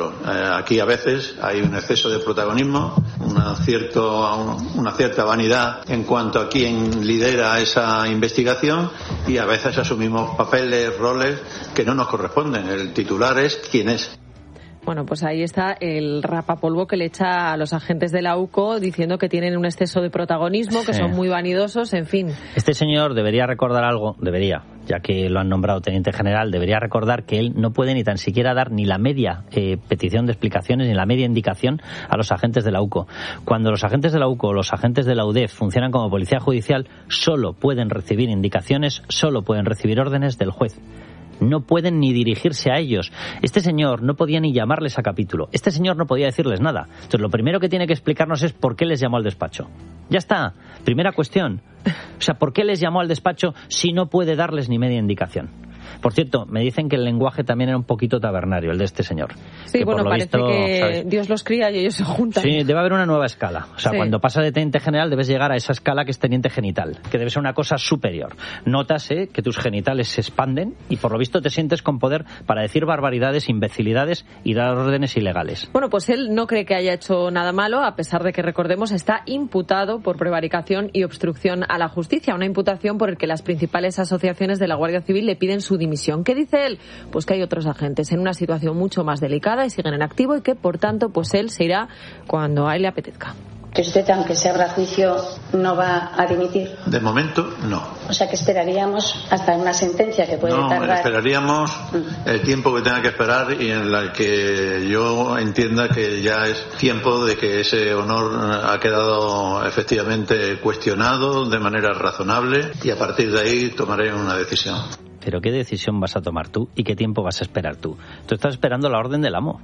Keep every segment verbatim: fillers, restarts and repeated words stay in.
otro. Eh, aquí a veces hay un exceso de protagonismo, una, cierto, una cierta vanidad en cuanto a quién lidera esa investigación y a veces asumimos papeles, roles que no nos corresponden. El titular es quién es. Bueno, pues ahí está el rapapolvo que le echa a los agentes de la U C O diciendo que tienen un exceso de protagonismo, que sí. son muy vanidosos, en fin. Este señor debería recordar algo, debería, ya que lo han nombrado teniente general, debería recordar que él no puede ni tan siquiera dar ni la media eh, petición de explicaciones ni la media indicación a los agentes de la U C O. Cuando los agentes de la U C O o los agentes de la U D E F funcionan como policía judicial, solo pueden recibir indicaciones, solo pueden recibir órdenes del juez. No pueden ni dirigirse a ellos. Este señor no podía ni llamarles a capítulo. Este señor no podía decirles nada. Entonces, lo primero que tiene que explicarnos es por qué les llamó al despacho. Ya está. Primera cuestión. O sea, ¿por qué les llamó al despacho si no puede darles ni media indicación? Por cierto, me dicen que el lenguaje también era un poquito tabernario, el de este señor. Sí, que bueno, parece visto, que ¿sabes? Dios los cría y ellos se juntan. Sí, debe haber una nueva escala. O sea, sí. cuando pasa de teniente general debes llegar a esa escala que es teniente genital, que debe ser una cosa superior. Notas ¿eh? que tus genitales se expanden y por lo visto te sientes con poder para decir barbaridades, imbecilidades y dar órdenes ilegales. Bueno, pues él no cree que haya hecho nada malo, a pesar de que, recordemos, está imputado por prevaricación y obstrucción a la justicia, una imputación por el que las principales asociaciones de la Guardia Civil le piden su dimisión. ¿Qué dice él? Pues que hay otros agentes en una situación mucho más delicada y siguen en activo y que, por tanto, pues él se irá cuando a él le apetezca. ¿Que usted, aunque se abra juicio, no va a dimitir? De momento, no. O sea, que esperaríamos hasta una sentencia que puede no, tardar... No, esperaríamos mm. el tiempo que tenga que esperar y en el que yo entienda que ya es tiempo de que ese honor ha quedado efectivamente cuestionado de manera razonable y a partir de ahí tomaré una decisión. ¿Pero qué decisión vas a tomar tú y qué tiempo vas a esperar tú? Tú estás esperando la orden del amo.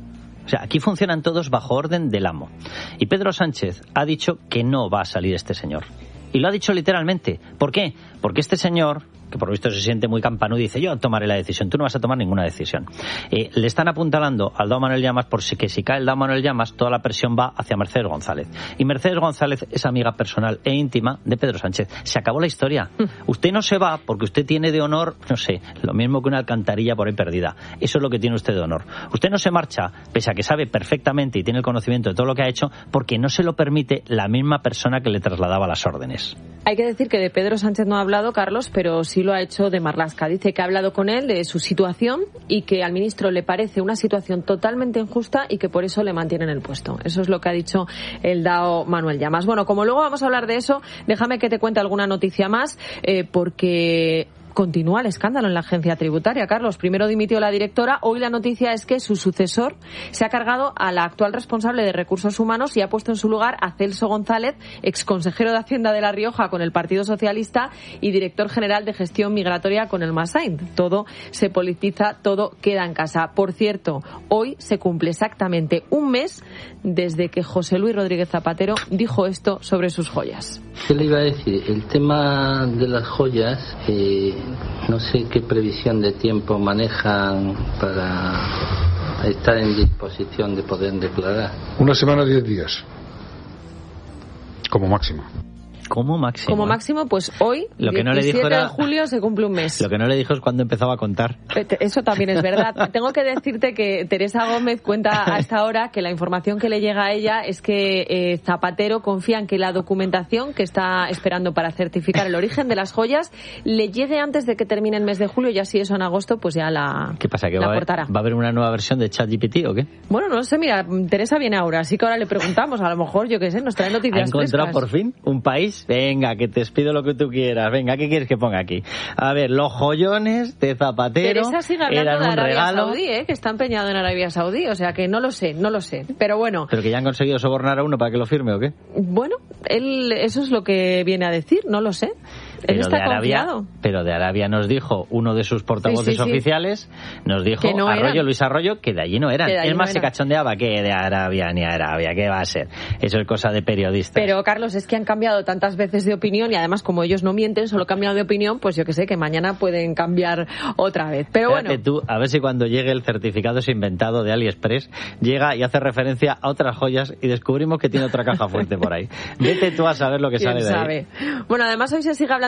O sea, aquí funcionan todos bajo orden del amo. Y Pedro Sánchez ha dicho que no va a salir este señor. Y lo ha dicho literalmente. ¿Por qué? Porque este señor, que por lo visto se siente muy campanudo, dice, yo tomaré la decisión. Tú no vas a tomar ninguna decisión. Eh, le están apuntalando al Dao Manuel Llamas por si que si cae el Dao Manuel Llamas, toda la presión va hacia Mercedes González. Y Mercedes González es amiga personal e íntima de Pedro Sánchez. Se acabó la historia. Usted no se va porque usted tiene de honor, no sé, lo mismo que una alcantarilla por ahí perdida. Eso es lo que tiene usted de honor. Usted no se marcha, pese a que sabe perfectamente y tiene el conocimiento de todo lo que ha hecho, porque no se lo permite la misma persona que le trasladaba las órdenes. Hay que decir que de Pedro Sánchez no ha hablado, Carlos, pero sí lo ha hecho de Marlaska. Dice que ha hablado con él de su situación y que al ministro le parece una situación totalmente injusta y que por eso le mantiene en el puesto. Eso es lo que ha dicho el Dao Manuel Llamas. Bueno, como luego vamos a hablar de eso, déjame que te cuente alguna noticia más, eh, porque... continúa el escándalo en la agencia tributaria, Carlos. Primero dimitió la directora, hoy la noticia es que su sucesor se ha cargado a la actual responsable de Recursos Humanos y ha puesto en su lugar a Celso González, exconsejero de Hacienda de La Rioja con el Partido Socialista y director general de Gestión Migratoria con el Masain. Todo se politiza, todo queda en casa. Por cierto, hoy se cumple exactamente un mes desde que José Luis Rodríguez Zapatero dijo esto sobre sus joyas. ¿Qué le iba a decir? El tema de las joyas, eh, no sé qué previsión de tiempo manejan para estar en disposición de poder declarar. Una semana, diez días, como máximo. Como máximo. Como máximo, pues hoy, lo que no le dijo era, de julio, se cumple un mes. Lo que no le dijo es cuando empezaba a contar. Eso también es verdad. Tengo que decirte que Teresa Gómez cuenta a esta hora que la información que le llega a ella es que eh, Zapatero confía en que la documentación que está esperando para certificar el origen de las joyas le llegue antes de que termine el mes de julio y así eso en agosto pues ya la ¿Qué pasa? ¿Que la va, aportará. ¿Va a haber una nueva versión de ChatGPT o qué? Bueno, no sé, mira, Teresa viene ahora, así que ahora le preguntamos, a lo mejor, yo qué sé, nos trae noticias frescas. ¿Ha encontrado por fin un país? Venga, que te despido lo que tú quieras. Venga, ¿qué quieres que ponga aquí? A ver, los joyones de Zapatero Teresa sigue hablando eran de un Arabia regalo. Saudí, ¿eh? Que está empeñado en Arabia Saudí, o sea que no lo sé, no lo sé. Pero bueno. ¿Pero que ya han conseguido sobornar a uno para que lo firme o qué? Bueno, él, eso es lo que viene a decir, no lo sé. Él Pero está de Arabia, confiado. pero de Arabia nos dijo uno de sus portavoces sí, sí, sí. oficiales, nos dijo Que no Arroyo, eran. Luis Arroyo, que de allí no eran. Él más no se era. cachondeaba que de Arabia ni Arabia, ¿qué va a ser? Eso es cosa de periodistas. Pero, Carlos, es que han cambiado tantas veces de opinión y además, como ellos no mienten, solo cambian de opinión, pues yo que sé, que mañana pueden cambiar otra vez. Pero Espérate bueno. tú, a ver si cuando llegue el certificado es inventado de AliExpress, llega y hace referencia a otras joyas y descubrimos que tiene otra caja fuerte por ahí. Vete tú a saber lo que ¿Quién sale de sabe? ahí. Bueno, además hoy se sigue hablando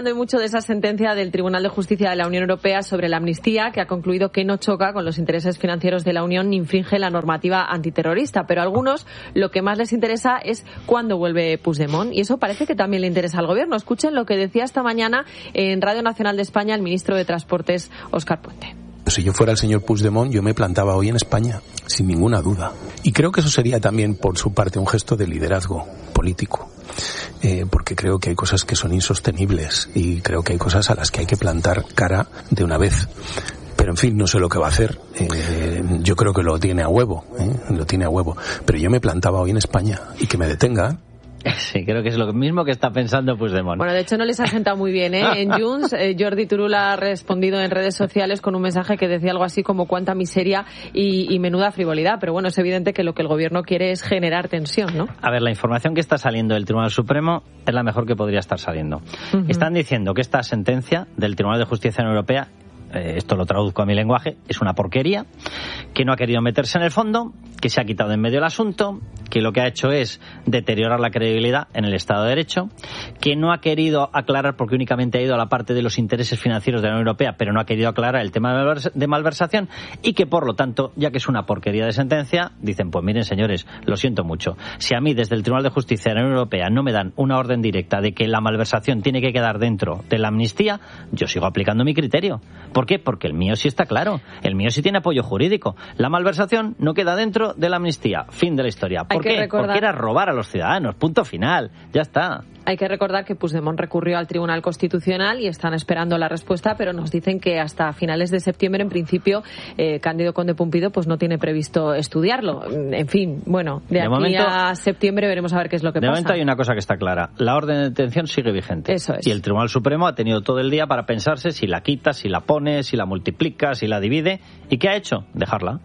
hablando hoy mucho de esa sentencia del Tribunal de Justicia de la Unión Europea sobre la amnistía, que ha concluido que no choca con los intereses financieros de la Unión ni infringe la normativa antiterrorista. Pero a algunos lo que más les interesa es cuándo vuelve Puigdemont, y eso parece que también le interesa al Gobierno. Escuchen lo que decía esta mañana en Radio Nacional de España el ministro de Transportes, Óscar Puente. Si yo fuera el señor Puigdemont, yo me plantaba hoy en España, sin ninguna duda. Y creo que eso sería también, por su parte, un gesto de liderazgo político. Eh, porque creo que hay cosas que son insostenibles y creo que hay cosas a las que hay que plantar cara de una vez. Pero, en fin, no sé lo que va a hacer. Eh, yo creo que lo tiene a huevo, ¿eh? Lo tiene a huevo. Pero yo me plantaba hoy en España y que me detenga. Sí, creo que es lo mismo que está pensando Puigdemont. Bueno, de hecho no les ha sentado muy bien, ¿eh? En Junts, eh, Jordi Turull ha respondido en redes sociales con un mensaje que decía algo así como cuánta miseria y, y menuda frivolidad. Pero bueno, es evidente que lo que el Gobierno quiere es generar tensión, ¿no? A ver, la información que está saliendo del Tribunal Supremo es la mejor que podría estar saliendo. Uh-huh. Están diciendo que esta sentencia del Tribunal de Justicia de la Unión Europea, eh, esto lo traduzco a mi lenguaje, es una porquería, que no ha querido meterse en el fondo, que se ha quitado en medio el asunto, que lo que ha hecho es deteriorar la credibilidad en el Estado de Derecho, que no ha querido aclarar porque únicamente ha ido a la parte de los intereses financieros de la Unión Europea, pero no ha querido aclarar el tema de malversación, y que por lo tanto, ya que es una porquería de sentencia, dicen, pues miren señores, lo siento mucho, si a mí desde el Tribunal de Justicia de la Unión Europea no me dan una orden directa de que la malversación tiene que quedar dentro de la amnistía, yo sigo aplicando mi criterio. ¿Por qué? Porque el mío sí está claro, el mío sí tiene apoyo jurídico. La malversación no queda dentro de la amnistía. Fin de la historia. ¿Por qué? Recordar... Porque era robar a los ciudadanos. Punto final. Ya está. Hay que recordar que Puigdemont recurrió al Tribunal Constitucional y están esperando la respuesta, pero nos dicen que hasta finales de septiembre, en principio, eh, Cándido Conde Pumpido pues no tiene previsto estudiarlo. En fin, bueno, de, de aquí momento, a septiembre veremos a ver qué es lo que de pasa. De momento hay una cosa que está clara. La orden de detención sigue vigente. Eso es. Y el Tribunal Supremo ha tenido todo el día para pensarse si la quita, si la pone, si la multiplica, si la divide. ¿Y qué ha hecho? Dejarla.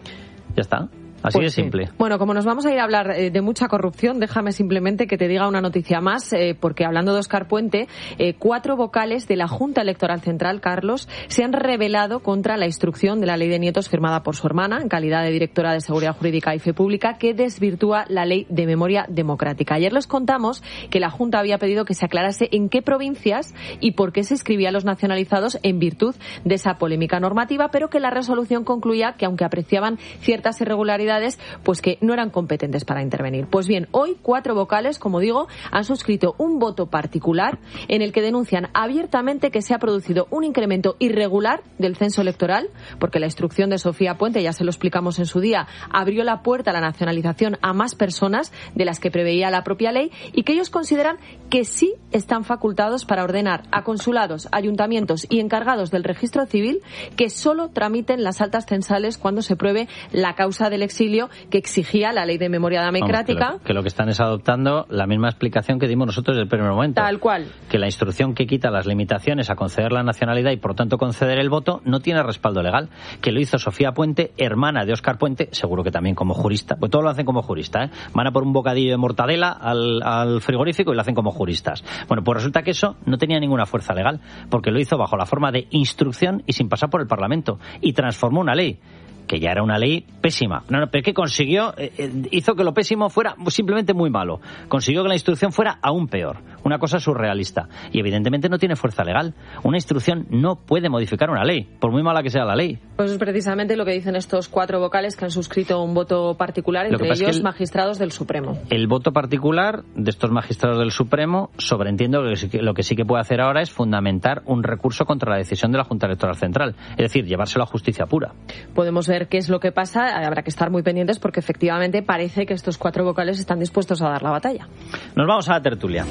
Ya está. Así pues de simple. Sí. Bueno, como nos vamos a ir a hablar eh, de mucha corrupción, déjame simplemente que te diga una noticia más, eh, porque hablando de Óscar Puente, eh, cuatro vocales de la Junta Electoral Central, Carlos, se han rebelado contra la instrucción de la Ley de Nietos firmada por su hermana, en calidad de directora de Seguridad Jurídica y Fe Pública, que desvirtúa la Ley de Memoria Democrática. Ayer les contamos que la Junta había pedido que se aclarase en qué provincias y por qué se escribía a los nacionalizados en virtud de esa polémica normativa, pero que la resolución concluía que, aunque apreciaban ciertas irregularidades, pues que no eran competentes para intervenir. Pues bien, hoy cuatro vocales, como digo, han suscrito un voto particular en el que denuncian abiertamente que se ha producido un incremento irregular del censo electoral, porque la instrucción de Sofía Puente, ya se lo explicamos en su día, abrió la puerta a la nacionalización a más personas de las que preveía la propia ley, y que ellos consideran que sí están facultados para ordenar a consulados, ayuntamientos y encargados del registro civil que solo tramiten las altas censales cuando se pruebe la causa del exilio que exigía la Ley de Memoria Democrática. Vamos, que, lo, que lo que están es adoptando la misma explicación que dimos nosotros desde el primer momento. Tal cual. Que la instrucción que quita las limitaciones a conceder la nacionalidad y por tanto conceder el voto no tiene respaldo legal. Que lo hizo Sofía Puente, hermana de Óscar Puente, seguro que también como jurista. Pues todos lo hacen como jurista, ¿eh? Van a por un bocadillo de mortadela al, al frigorífico y lo hacen como juristas. Bueno, pues resulta que eso no tenía ninguna fuerza legal, porque lo hizo bajo la forma de instrucción y sin pasar por el Parlamento. Y transformó una ley que ya era una ley pésima. No, no, pero que consiguió, eh, hizo que lo pésimo fuera simplemente muy malo. Consiguió que la instrucción fuera aún peor. Una cosa surrealista. Y evidentemente no tiene fuerza legal. Una instrucción no puede modificar una ley, por muy mala que sea la ley. Pues es precisamente lo que dicen estos cuatro vocales que han suscrito un voto particular, entre ellos es el, magistrados del Supremo. El voto particular de estos magistrados del Supremo, sobreentiendo que lo que sí que puede hacer ahora es fundamentar un recurso contra la decisión de la Junta Electoral Central. Es decir, llevárselo a justicia pura. Podemos ver qué es lo que pasa, habrá que estar muy pendientes porque efectivamente parece que estos cuatro vocales están dispuestos a dar la batalla. Nos vamos a la tertulia.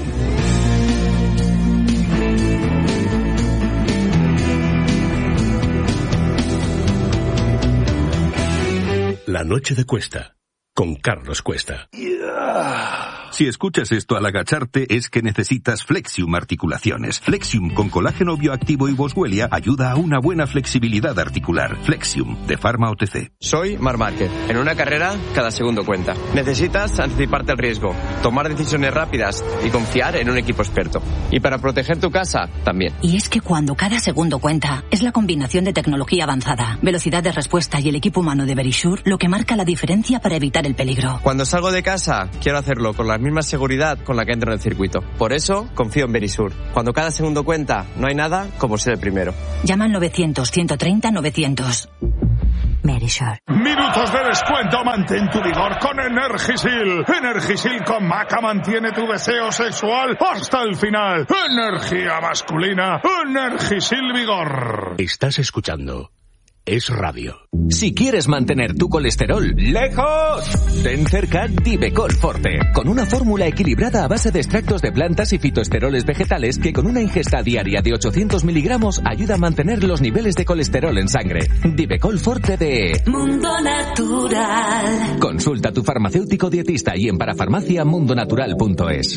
La noche de Cuesta, con Carlos Cuesta. Yeah. Si escuchas esto al agacharte es que necesitas Flexium Articulaciones. Flexium con colágeno bioactivo y boswellia ayuda a una buena flexibilidad articular. Flexium, de Pharma O T C. Soy Marc Márquez. En una carrera, cada segundo cuenta. Necesitas anticiparte al riesgo, tomar decisiones rápidas y confiar en un equipo experto. Y para proteger tu casa, también. Y es que cuando cada segundo cuenta, es la combinación de tecnología avanzada, velocidad de respuesta y el equipo humano de Verisure lo que marca la diferencia para evitar el peligro. Cuando salgo de casa, quiero hacerlo con las misma seguridad con la que entro en el circuito. Por eso, confío en Verisur. Cuando cada segundo cuenta, no hay nada como ser el primero. Llama al novecientos, ciento treinta, novecientos. Verisur. Minutos de descuento, mantén tu vigor con Energisil. Energisil con Maca mantiene tu deseo sexual hasta el final. Energía masculina, Energisil Vigor. Estás escuchando Es Radio. Si quieres mantener tu colesterol lejos, ten cerca Divecol Forte, con una fórmula equilibrada a base de extractos de plantas y fitoesteroles vegetales que con una ingesta diaria de ochocientos miligramos ayuda a mantener los niveles de colesterol en sangre. Divecol Forte de Mundo Natural. Consulta a tu farmacéutico dietista y en parafarmacia mundonatural punto es.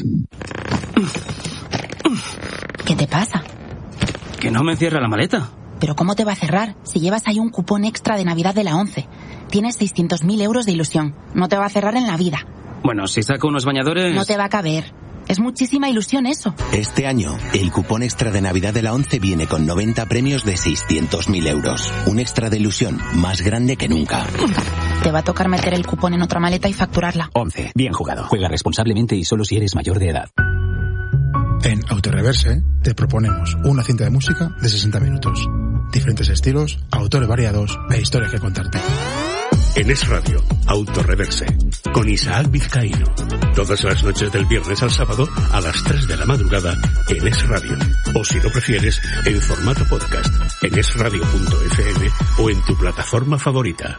¿Qué te pasa? Que no me cierra la maleta. ¿Pero cómo te va a cerrar? Si llevas ahí un cupón extra de Navidad de la ONCE. Tienes seiscientos mil euros de ilusión. No te va a cerrar en la vida. Bueno, si saco unos bañadores... No te va a caber. Es muchísima ilusión eso. Este año, el cupón extra de Navidad de la ONCE viene con noventa premios de seiscientos mil euros. Un extra de ilusión más grande que nunca. Te va a tocar meter el cupón en otra maleta y facturarla. ONCE. Bien jugado. Juega responsablemente y solo si eres mayor de edad. En Autoreverse te proponemos una cinta de música de sesenta minutos. Diferentes estilos, autores variados e historias que contarte. En Es Radio, Autoreverse, con Isaac Vizcaíno. Todas las noches del viernes al sábado a las tres de la madrugada en Es Radio. O si lo prefieres, en formato podcast, en es radio punto efe eme o en tu plataforma favorita.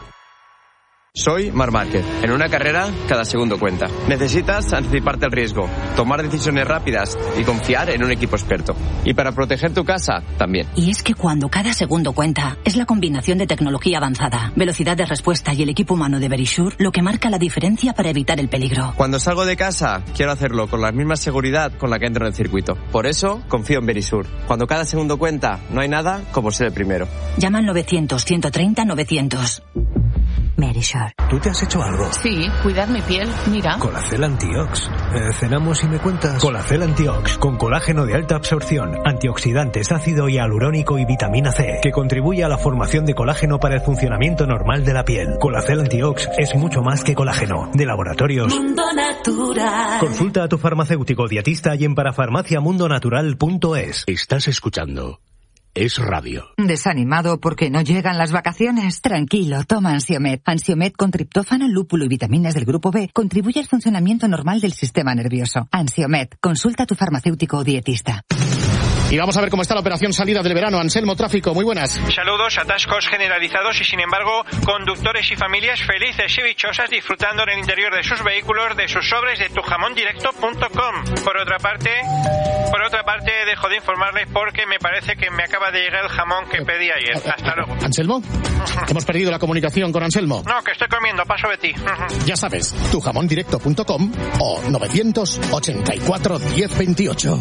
Soy Marc Márquez. En una carrera, cada segundo cuenta. Necesitas anticiparte al riesgo, tomar decisiones rápidas y confiar en un equipo experto. Y para proteger tu casa, también. Y es que cuando cada segundo cuenta, es la combinación de tecnología avanzada, velocidad de respuesta y el equipo humano de Verisur lo que marca la diferencia para evitar el peligro. Cuando salgo de casa, quiero hacerlo con la misma seguridad con la que entro en el circuito. Por eso, confío en Verisur. Cuando cada segundo cuenta, no hay nada como ser el primero. Llama al novecientos, ciento treinta, novecientos. Verisur. ¿Tú te has hecho algo? Sí, cuidar mi piel, mira. Colacel Antiox. Eh, cenamos y me cuentas. Colacel Antiox, con colágeno de alta absorción, antioxidantes, ácido hialurónico y vitamina C, que contribuye a la formación de colágeno para el funcionamiento normal de la piel. Colacel Antiox es mucho más que colágeno. De laboratorios Mundo Natural. Consulta a tu farmacéutico dietista y en parafarmacia mundonatural punto es. Estás escuchando Es Radio. ¿Desanimado porque no llegan las vacaciones? Tranquilo, toma Ansiomed. Ansiomed con triptófano, lúpulo y vitaminas del grupo B contribuye al funcionamiento normal del sistema nervioso. Ansiomed, consulta a tu farmacéutico o dietista. Y vamos a ver cómo está la operación salida del verano. Anselmo, tráfico, muy buenas. Saludos, atascos generalizados y sin embargo conductores y familias felices y dichosas disfrutando en el interior de sus vehículos de sus sobres de tu jamón directo punto com. Por otra parte, por otra parte dejo de informarles porque me parece que me acaba de llegar el jamón que pedí ayer. Hasta luego. ¿Anselmo? Hemos perdido la comunicación con Anselmo. No, que estoy comiendo, paso de ti. Ya sabes, tu jamón directo punto com o novecientos ochenta y cuatro diez veintiocho.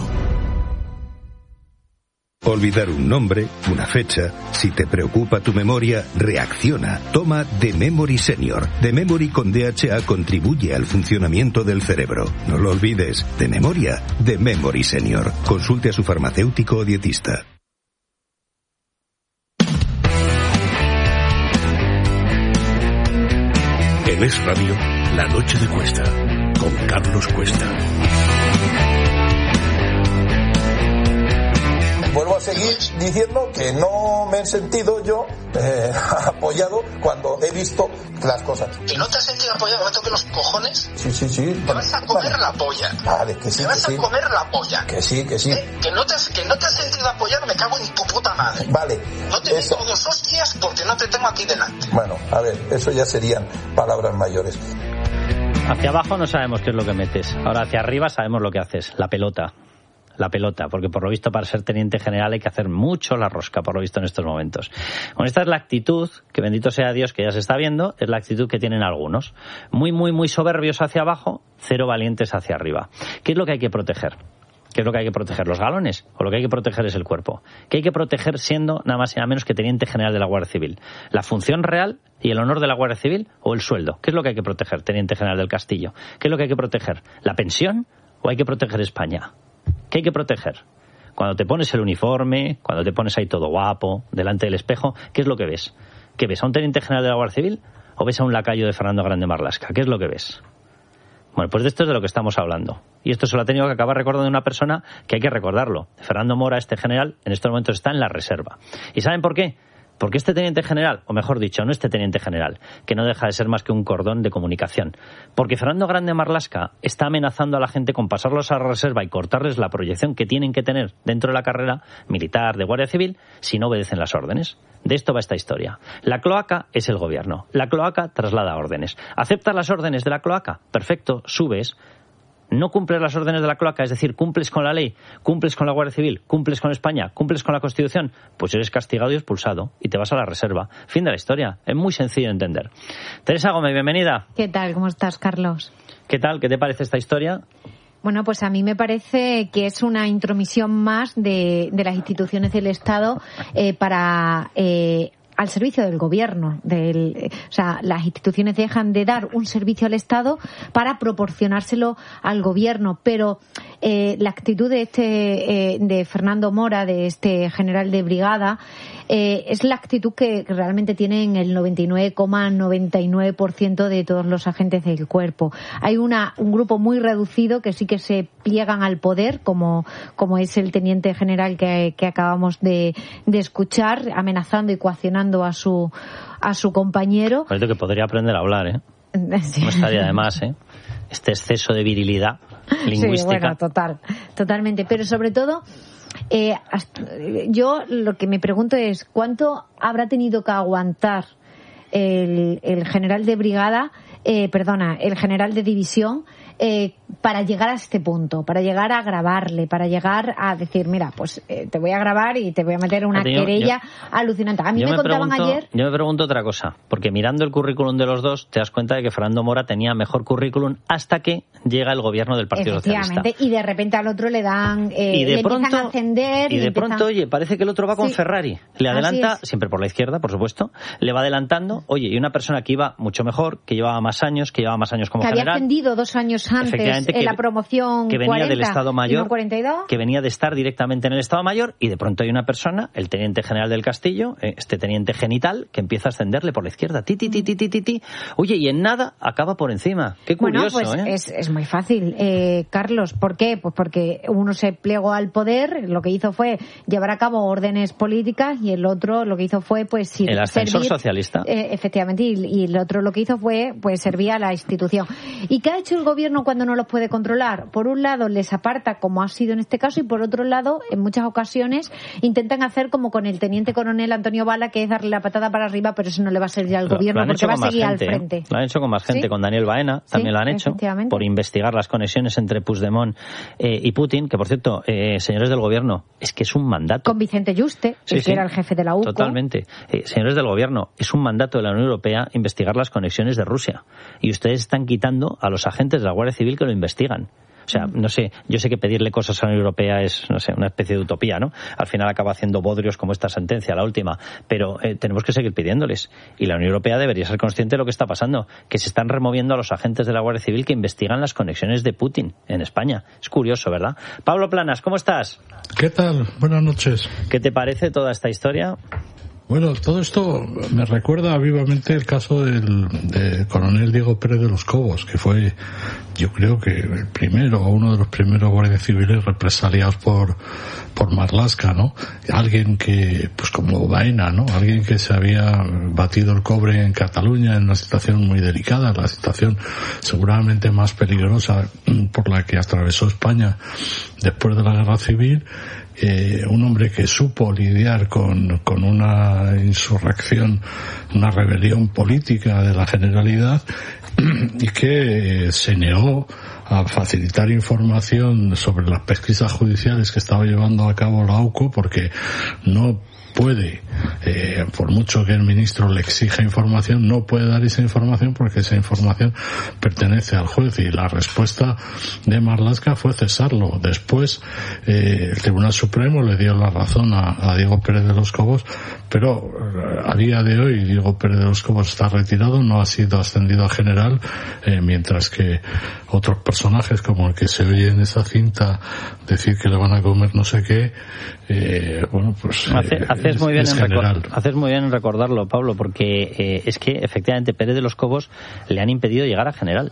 Olvidar un nombre, una fecha. Si te preocupa tu memoria, reacciona. Toma The Memory Senior. The Memory con D H A contribuye al funcionamiento del cerebro. No lo olvides. De memoria, The Memory Senior. Consulte a su farmacéutico o dietista. En Es Radio, La Noche de Cuesta, con Carlos Cuesta. Vuelvo a seguir diciendo que no me he sentido yo eh, apoyado cuando he visto las cosas. ¿Que no te has sentido apoyado? ¿Me toque los cojones? Sí, sí, sí. Te vas a comer vale. la polla. Vale, que sí, Te que vas sí. a comer la polla. Que sí, que sí. ¿Eh? Que, no te has, que no te has sentido apoyado, me cago en tu puta madre. Vale. No te meto dos hostias porque no te tengo aquí delante. Bueno, a ver, eso ya serían palabras mayores. Hacia abajo no sabemos qué es lo que metes. Ahora hacia arriba sabemos lo que haces. La pelota. La pelota, porque por lo visto para ser teniente general hay que hacer mucho la rosca, por lo visto en estos momentos. Bueno, esta es la actitud, que bendito sea Dios que ya se está viendo, es la actitud que tienen algunos. Muy, muy, muy soberbios hacia abajo, cero valientes hacia arriba. ¿Qué es lo que hay que proteger? ¿Qué es lo que hay que proteger? ¿Los galones? ¿O lo que hay que proteger es el cuerpo? ¿Qué hay que proteger siendo nada más y nada menos que teniente general de la Guardia Civil? ¿La función real y el honor de la Guardia Civil o el sueldo? ¿Qué es lo que hay que proteger, teniente general del Castillo? ¿Qué es lo que hay que proteger? ¿La pensión o hay que proteger España? ¿Qué hay que proteger? Cuando te pones el uniforme, cuando te pones ahí todo guapo, delante del espejo, ¿qué es lo que ves? ¿Qué ves? ¿A un teniente general de la Guardia Civil o ves a un lacayo de Fernando Grande Marlaska? ¿Qué es lo que ves? Bueno, pues de esto es de lo que estamos hablando. Y esto se lo ha tenido que acabar recordando una persona que hay que recordarlo. Fernando Mora, este general, en estos momentos está en la reserva. ¿Y saben por qué? Porque este teniente general, o mejor dicho, no este teniente general, que no deja de ser más que un cordón de comunicación. Porque Fernando Grande Marlaska está amenazando a la gente con pasarlos a la reserva y cortarles la proyección que tienen que tener dentro de la carrera militar, de Guardia Civil, si no obedecen las órdenes. De esto va esta historia. La cloaca es el gobierno. La cloaca traslada órdenes. ¿Aceptas las órdenes de la cloaca? Perfecto, subes. No cumples las órdenes de la cloaca, es decir, cumples con la ley, cumples con la Guardia Civil, cumples con España, cumples con la Constitución, pues eres castigado y expulsado y te vas a la reserva. Fin de la historia. Es muy sencillo de entender. Teresa Gómez, bienvenida. ¿Qué tal? ¿Cómo estás, Carlos? ¿Qué tal? ¿Qué te parece esta historia? Bueno, pues a mí me parece que es una intromisión más de, de las instituciones del Estado eh, para... Eh, al servicio del gobierno. Del, o sea, las instituciones dejan de dar un servicio al Estado para proporcionárselo al gobierno. Pero eh, la actitud de este eh, de Fernando Mora, de este general de brigada, eh, es la actitud que realmente tienen el noventa y nueve coma noventa y nueve por ciento de todos los agentes del cuerpo. Hay una un grupo muy reducido que sí que se pliegan al poder, como como es el teniente general que, que acabamos de, de escuchar, amenazando y coaccionando a su a su compañero. Parece que podría aprender a hablar, ¿eh? Sí. No estaría de más, ¿eh? Este exceso de virilidad lingüística. Sí, bueno, total, totalmente. Pero sobre todo, eh, yo lo que me pregunto es ¿cuánto habrá tenido que aguantar el, el general de brigada, eh, perdona, el general de división, eh, para llegar a este punto, para llegar a grabarle, para llegar a decir, mira, pues eh, te voy a grabar y te voy a meter una yo, querella yo, alucinante. A mí me, me contaban pregunto, ayer... Yo me pregunto otra cosa, porque mirando el currículum de los dos, te das cuenta de que Fernando Mora tenía mejor currículum hasta que llega el gobierno del Partido Socialista. Y de repente al otro le dan... Eh, y de le pronto, empiezan a ascender... Y de empiezan... pronto, oye, parece que el otro va con sí. Ferrari. Le adelanta, siempre por la izquierda, por supuesto, le va adelantando. Oye, y una persona que iba mucho mejor, que llevaba más años, que llevaba más años como que general... Que había ascendido dos años antes en la promoción que venía cuarenta, del Estado Mayor, no cuarenta y dos. Que venía de estar directamente en el Estado Mayor, y de pronto hay una persona, el teniente general del Castillo, este teniente genital, que empieza a ascenderle por la izquierda. Ti, ti, ti, ti, ti, ti, ti. Oye, y en nada acaba por encima. Qué curioso, bueno, pues ¿eh? es, es muy fácil, eh, Carlos. ¿Por qué? Pues porque uno se plegó al poder, lo que hizo fue llevar a cabo órdenes políticas, y el otro lo que hizo fue, pues, sí, el ascensor servir, socialista. Eh, efectivamente, y, y el otro lo que hizo fue, pues, servir a la institución. ¿Y qué ha hecho el gobierno cuando no los puede controlar? Por un lado, les aparta, como ha sido en este caso, y por otro lado, en muchas ocasiones, intentan hacer como con el teniente coronel Antonio Bala, que es darle la patada para arriba, pero eso no le va a servir al lo, gobierno, lo porque va a seguir gente, al frente. ¿eh? Lo han hecho con más gente, ¿Sí? Con Daniel Baena también sí, lo han hecho, por investigar las conexiones entre Puigdemont eh, y Putin, que por cierto, eh, señores del gobierno, es que es un mandato. Con Vicente Yuste, sí, que sí, era el jefe de la U C O. Totalmente. Eh, señores del gobierno, es un mandato de la Unión Europea investigar las conexiones de Rusia. Y ustedes están quitando a los agentes de la Guardia Civil que lo investigan. O sea, no sé, yo sé que pedirle cosas a la Unión Europea es, no sé, una especie de utopía, ¿no? Al final acaba haciendo bodrios como esta sentencia, la última. Pero eh, tenemos que seguir pidiéndoles. Y la Unión Europea debería ser consciente de lo que está pasando, que se están removiendo a los agentes de la Guardia Civil que investigan las conexiones de Putin en España. Es curioso, ¿verdad? Pablo Planas, ¿cómo estás? ¿Qué tal? Buenas noches. ¿Qué te parece toda esta historia? Bueno, todo esto me recuerda vivamente el caso del de coronel Diego Pérez de los Cobos, que fue, yo creo que el primero o uno de los primeros guardias civiles represaliados por por Marlaska, ¿no? Alguien que, pues como Baena, ¿no? Alguien que se había batido el cobre en Cataluña en una situación muy delicada, la situación seguramente más peligrosa por la que atravesó España después de la Guerra Civil. Eh, un hombre que supo lidiar con, con una insurrección, una rebelión política de la Generalidad, y que eh, se negó a facilitar información sobre las pesquisas judiciales que estaba llevando a cabo la U C O, porque no puede, eh, por mucho que el ministro le exija información, no puede dar esa información porque esa información pertenece al juez, y la respuesta de Marlaska fue cesarlo. Después eh, el Tribunal Supremo le dio la razón a, a Diego Pérez de los Cobos, pero a día de hoy Diego Pérez de los Cobos está retirado, no ha sido ascendido a general, eh, mientras que otros personajes, como el que se oye en esa cinta decir que le van a comer no sé qué, eh, bueno, pues Hace, eh, haces, muy bien es en general. recor- haces muy bien en recordarlo, Pablo, porque eh, es que efectivamente Pérez de los Cobos le han impedido llegar a general.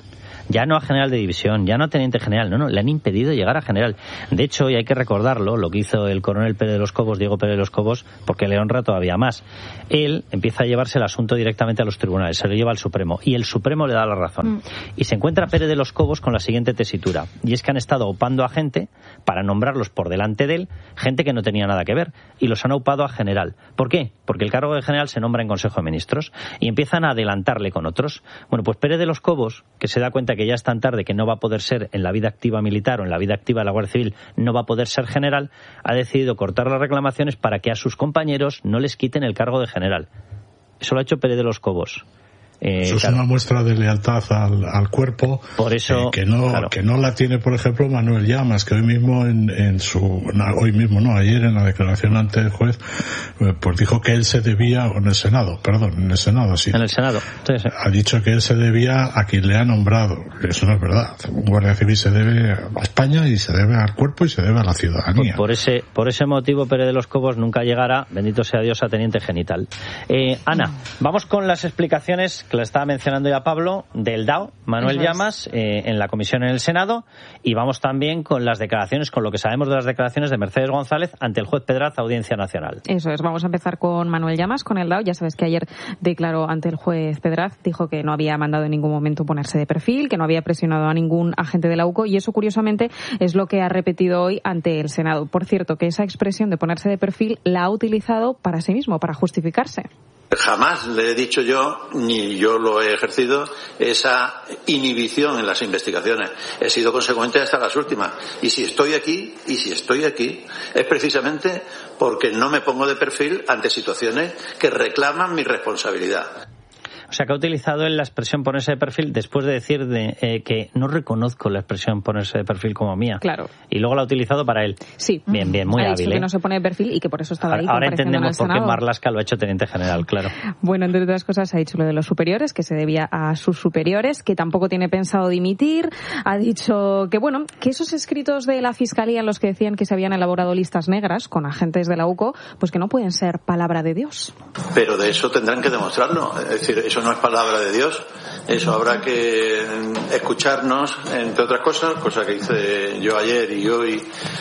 ya no a general de división, ya no a teniente general, no, no, le han impedido llegar a general. De hecho, y hay que recordarlo, lo que hizo el coronel Pérez de los Cobos, Diego Pérez de los Cobos, porque le honra todavía más. Él empieza a llevarse el asunto directamente a los tribunales, se lo lleva al Supremo, y el Supremo le da la razón. Mm. Y se encuentra Pérez de los Cobos con la siguiente tesitura, y es que han estado opando a gente para nombrarlos por delante de él, gente que no tenía nada que ver, y los han opado a general. ¿Por qué? Porque el cargo de general se nombra en Consejo de Ministros, y empiezan a adelantarle con otros. Bueno, pues Pérez de los Cobos, que se da cuenta que ya es tan tarde que no va a poder ser en la vida activa militar o en la vida activa de la Guardia Civil, no va a poder ser general, ha decidido cortar las reclamaciones para que a sus compañeros no les quiten el cargo de general. Eso lo ha hecho Pérez de los Cobos. Eh, eso es claro. una muestra de lealtad al, al cuerpo. Por eso, eh, que no claro. que no la tiene, por ejemplo, Manuel Llamas, que hoy mismo en, en su no, hoy mismo no ayer en la declaración ante el juez eh, pues dijo que él se debía en el Senado, perdón, en el Senado sí. En el Senado. Sí, sí. Ha dicho que él se debía a quien le ha nombrado. Eso no es verdad. Un guardia civil se debe a España y se debe al cuerpo y se debe a la ciudadanía. Por, por ese por ese motivo Pérez de los Cobos nunca llegará, bendito sea Dios, a teniente genital. Eh, Ana, vamos con las explicaciones que le estaba mencionando ya Pablo, del D A O, Manuel Eso Llamas, eh, en la comisión en el Senado, y vamos también con las declaraciones, con lo que sabemos de las declaraciones de Mercedes González ante el juez Pedraz, Audiencia Nacional. Eso es, vamos a empezar con Manuel Llamas, con el D A O. Ya sabes que ayer declaró ante el juez Pedraz, dijo que no había mandado en ningún momento ponerse de perfil, que no había presionado a ningún agente de la U C O, y eso curiosamente es lo que ha repetido hoy ante el Senado. Por cierto, que esa expresión de ponerse de perfil la ha utilizado para sí mismo, para justificarse. Jamás le he dicho yo, ni yo lo he ejercido, esa inhibición en las investigaciones. He sido consecuente hasta las últimas. Y si estoy aquí, y si estoy aquí, es precisamente porque no me pongo de perfil ante situaciones que reclaman mi responsabilidad. O sea, que ha utilizado él la expresión ponerse de perfil después de decir de, eh, que no reconozco la expresión ponerse de perfil como mía. Claro. Y luego la ha utilizado para él. Sí. Bien, bien, muy ha hábil. Dicho ¿eh? que no se pone de perfil y que por eso estaba ahí. Ahora entendemos por qué Senado. Marlaska lo ha hecho teniente general, claro. Bueno, entre otras cosas ha dicho lo de los superiores, que se debía a sus superiores, que tampoco tiene pensado dimitir. Ha dicho que, bueno, que esos escritos de la Fiscalía en los que decían que se habían elaborado listas negras con agentes de la U C O, pues que no pueden ser palabra de Dios. Pero de eso tendrán que demostrarlo. Es decir, eso no es palabra de Dios. Eso habrá que escucharnos, entre otras cosas, cosa que hice yo ayer y hoy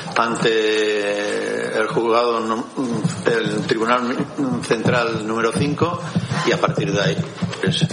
ante el juzgado, el Tribunal Central número cinco, y a partir de ahí. Pues,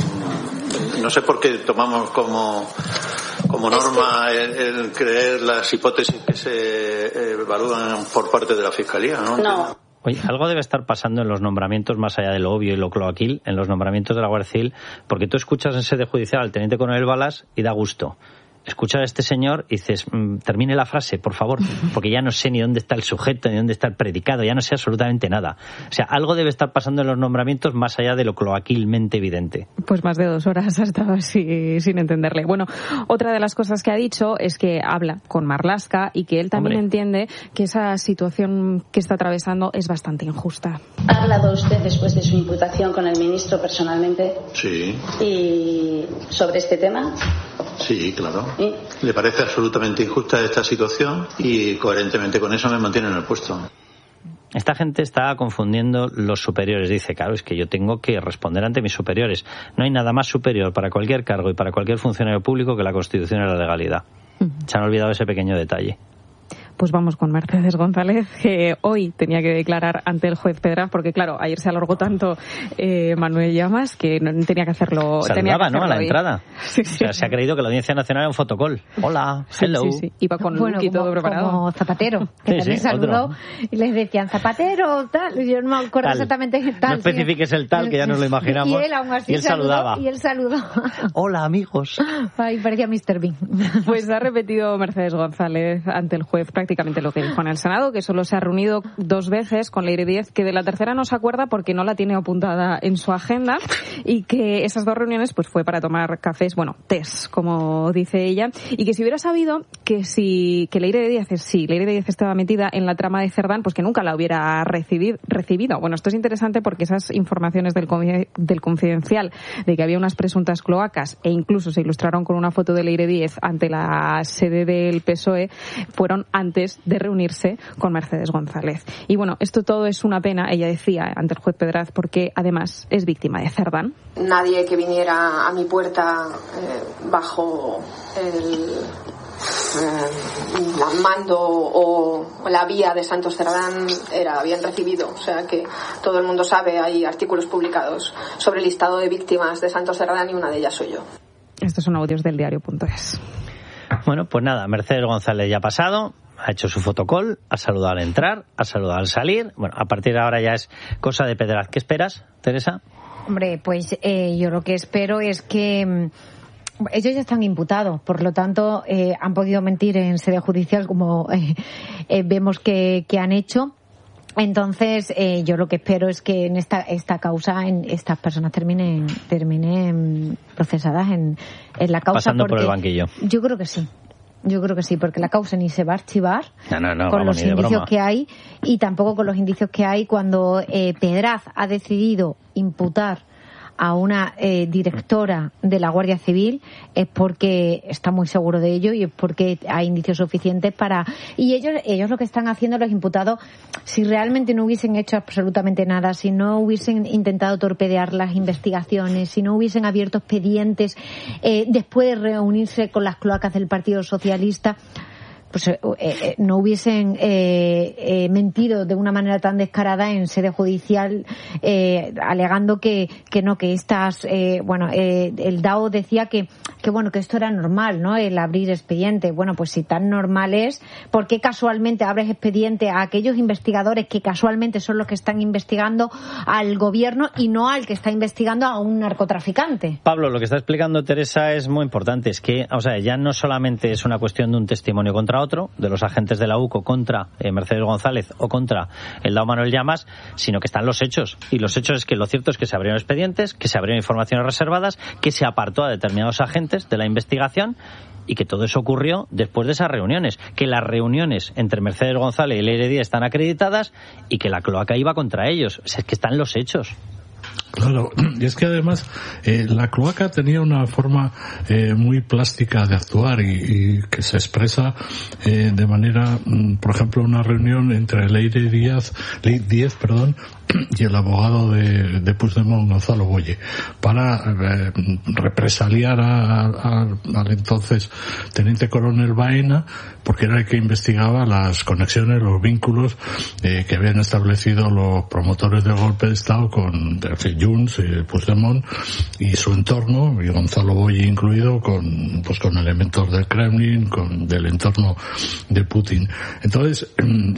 no sé por qué tomamos como como norma el, el creer las hipótesis que se evalúan por parte de la Fiscalía, ¿no? No. Oye, algo debe estar pasando en los nombramientos, más allá de lo obvio y lo cloaquil, en los nombramientos de la Guardia Civil, porque tú escuchas en sede judicial al teniente coronel Balas y da gusto. Escuchas a este señor y dices, mmm, termine la frase, por favor, porque ya no sé ni dónde está el sujeto, ni dónde está el predicado, ya no sé absolutamente nada. O sea, algo debe estar pasando en los nombramientos más allá de lo cloaquilmente evidente. Pues más de dos horas ha estado así sin entenderle. Bueno, otra de las cosas que ha dicho es que habla con Marlaska y que él también Hombre. entiende que esa situación que está atravesando es bastante injusta. ¿Ha hablado usted después de su imputación con el ministro personalmente? Sí. ¿Y sobre este tema? Sí, claro. ¿Sí? Le parece absolutamente injusta esta situación y coherentemente con eso me mantiene en el puesto. Esta gente está confundiendo los superiores. Dice, claro, es que yo tengo que responder ante mis superiores. No hay nada más superior para cualquier cargo y para cualquier funcionario público que la Constitución y la legalidad. Uh-huh. Se han olvidado ese pequeño detalle. Pues vamos con Mercedes González, que hoy tenía que declarar ante el juez Pedraz, porque claro, ayer se alargó tanto eh, Manuel Llamas que no, tenía que hacerlo. Saludaba, tenía que hacerlo ¿no? A la hoy. entrada. Sí, sí. O sea, se ha creído que la Audiencia Nacional era un fotocall. Hola, hello. Sí, sí, sí. Iba con bueno, look y como, todo preparado. Como Zapatero, que sí, también sí, saludó otro. y les decían Zapatero, tal. Yo no me acuerdo tal. exactamente qué tal. No especifiques el tal, que ya nos lo imaginamos. Y él aún así y él saludó, saludaba. Y él saludó. Hola, amigos. Ay, parecía míster Bean. Pues ha repetido Mercedes González ante el juez prácticamente lo que dijo en el Senado, que solo se ha reunido dos veces con Leire Díez, que de la tercera no se acuerda porque no la tiene apuntada en su agenda, y que esas dos reuniones pues fue para tomar cafés, bueno, tés, como dice ella, y que si hubiera sabido que si que Leire Díez, sí, Leire Díez estaba metida en la trama de Cerdán, pues que nunca la hubiera recibido. recibido. Bueno, esto es interesante porque esas informaciones del, del Confidencial de que había unas presuntas cloacas e incluso se ilustraron con una foto de Leire Díez ante la sede del P S O E fueron antes antes de reunirse con Mercedes González. Y bueno, esto todo es una pena, ella decía ante el juez Pedraz, porque además es víctima de Cerdán. Nadie que viniera a mi puerta eh, bajo el eh, mando o la vía de Santos Cerdán era bien recibido. O sea que todo el mundo sabe, hay artículos publicados sobre el listado de víctimas de Santos Cerdán y una de ellas soy yo. Estos son audios del diario punto es. Bueno, pues nada, Mercedes González ya ha pasado, ha hecho su fotocall, ha saludado al entrar, ha saludado al salir. Bueno, a partir de ahora ya es cosa de Pedraz. ¿Qué esperas, Teresa? Hombre, pues eh, yo lo que espero es que mmm, ellos ya están imputados, por lo tanto eh, han podido mentir en sede judicial como eh, eh, vemos que, que han hecho. Entonces, eh, yo lo que espero es que en esta esta causa, en estas personas terminen terminen procesadas en, en la causa. Pasando por el banquillo. Yo creo que sí. Yo creo que sí, porque la causa ni se va a archivar no, no, no, con vamos, los ni de indicios broma. que hay y tampoco con los indicios que hay cuando eh, Pedraz ha decidido imputar a una eh, directora de la Guardia Civil es porque está muy seguro de ello y es porque hay indicios suficientes para... Y ellos ellos lo que están haciendo, los imputados, si realmente no hubiesen hecho absolutamente nada, si no hubiesen intentado torpedear las investigaciones, si no hubiesen abierto expedientes eh, después de reunirse con las cloacas del Partido Socialista, pues eh, eh, no hubiesen eh, eh, mentido de una manera tan descarada en sede judicial eh, alegando que, que no, que estas eh, bueno, eh, el D A O decía que, que bueno, que esto era normal, ¿no? El abrir expediente. Bueno, pues si tan normal es, ¿por qué casualmente abres expediente a aquellos investigadores que casualmente son los que están investigando al gobierno y no al que está investigando a un narcotraficante? Pablo, lo que está explicando Teresa es muy importante, es que, o sea, ya no solamente es una cuestión de un testimonio contra otro, de los agentes de la U C O contra eh, Mercedes González o contra el D A O Manuel Llamas, sino que están los hechos. Y los hechos es que lo cierto es que se abrieron expedientes, que se abrieron informaciones reservadas, que se apartó a determinados agentes de la investigación y que todo eso ocurrió después de esas reuniones. Que las reuniones entre Mercedes González y Leire Díaz están acreditadas y que la cloaca iba contra ellos. O sea, es que están los hechos. Claro, y es que además eh, la cloaca tenía una forma eh, muy plástica de actuar y, y que se expresa eh, de manera, por ejemplo, una reunión entre Leire Díaz, Leire Díaz, perdón, y el abogado de, de Puigdemont, Gonzalo Boye, para eh, represaliar a, a, al entonces teniente coronel Baena, porque era el que investigaba las conexiones, los vínculos eh, que habían establecido los promotores del golpe de Estado con Junts, eh, Puigdemont y su entorno, y Gonzalo Boye incluido, con pues con elementos del Kremlin, con del entorno de Putin. Entonces,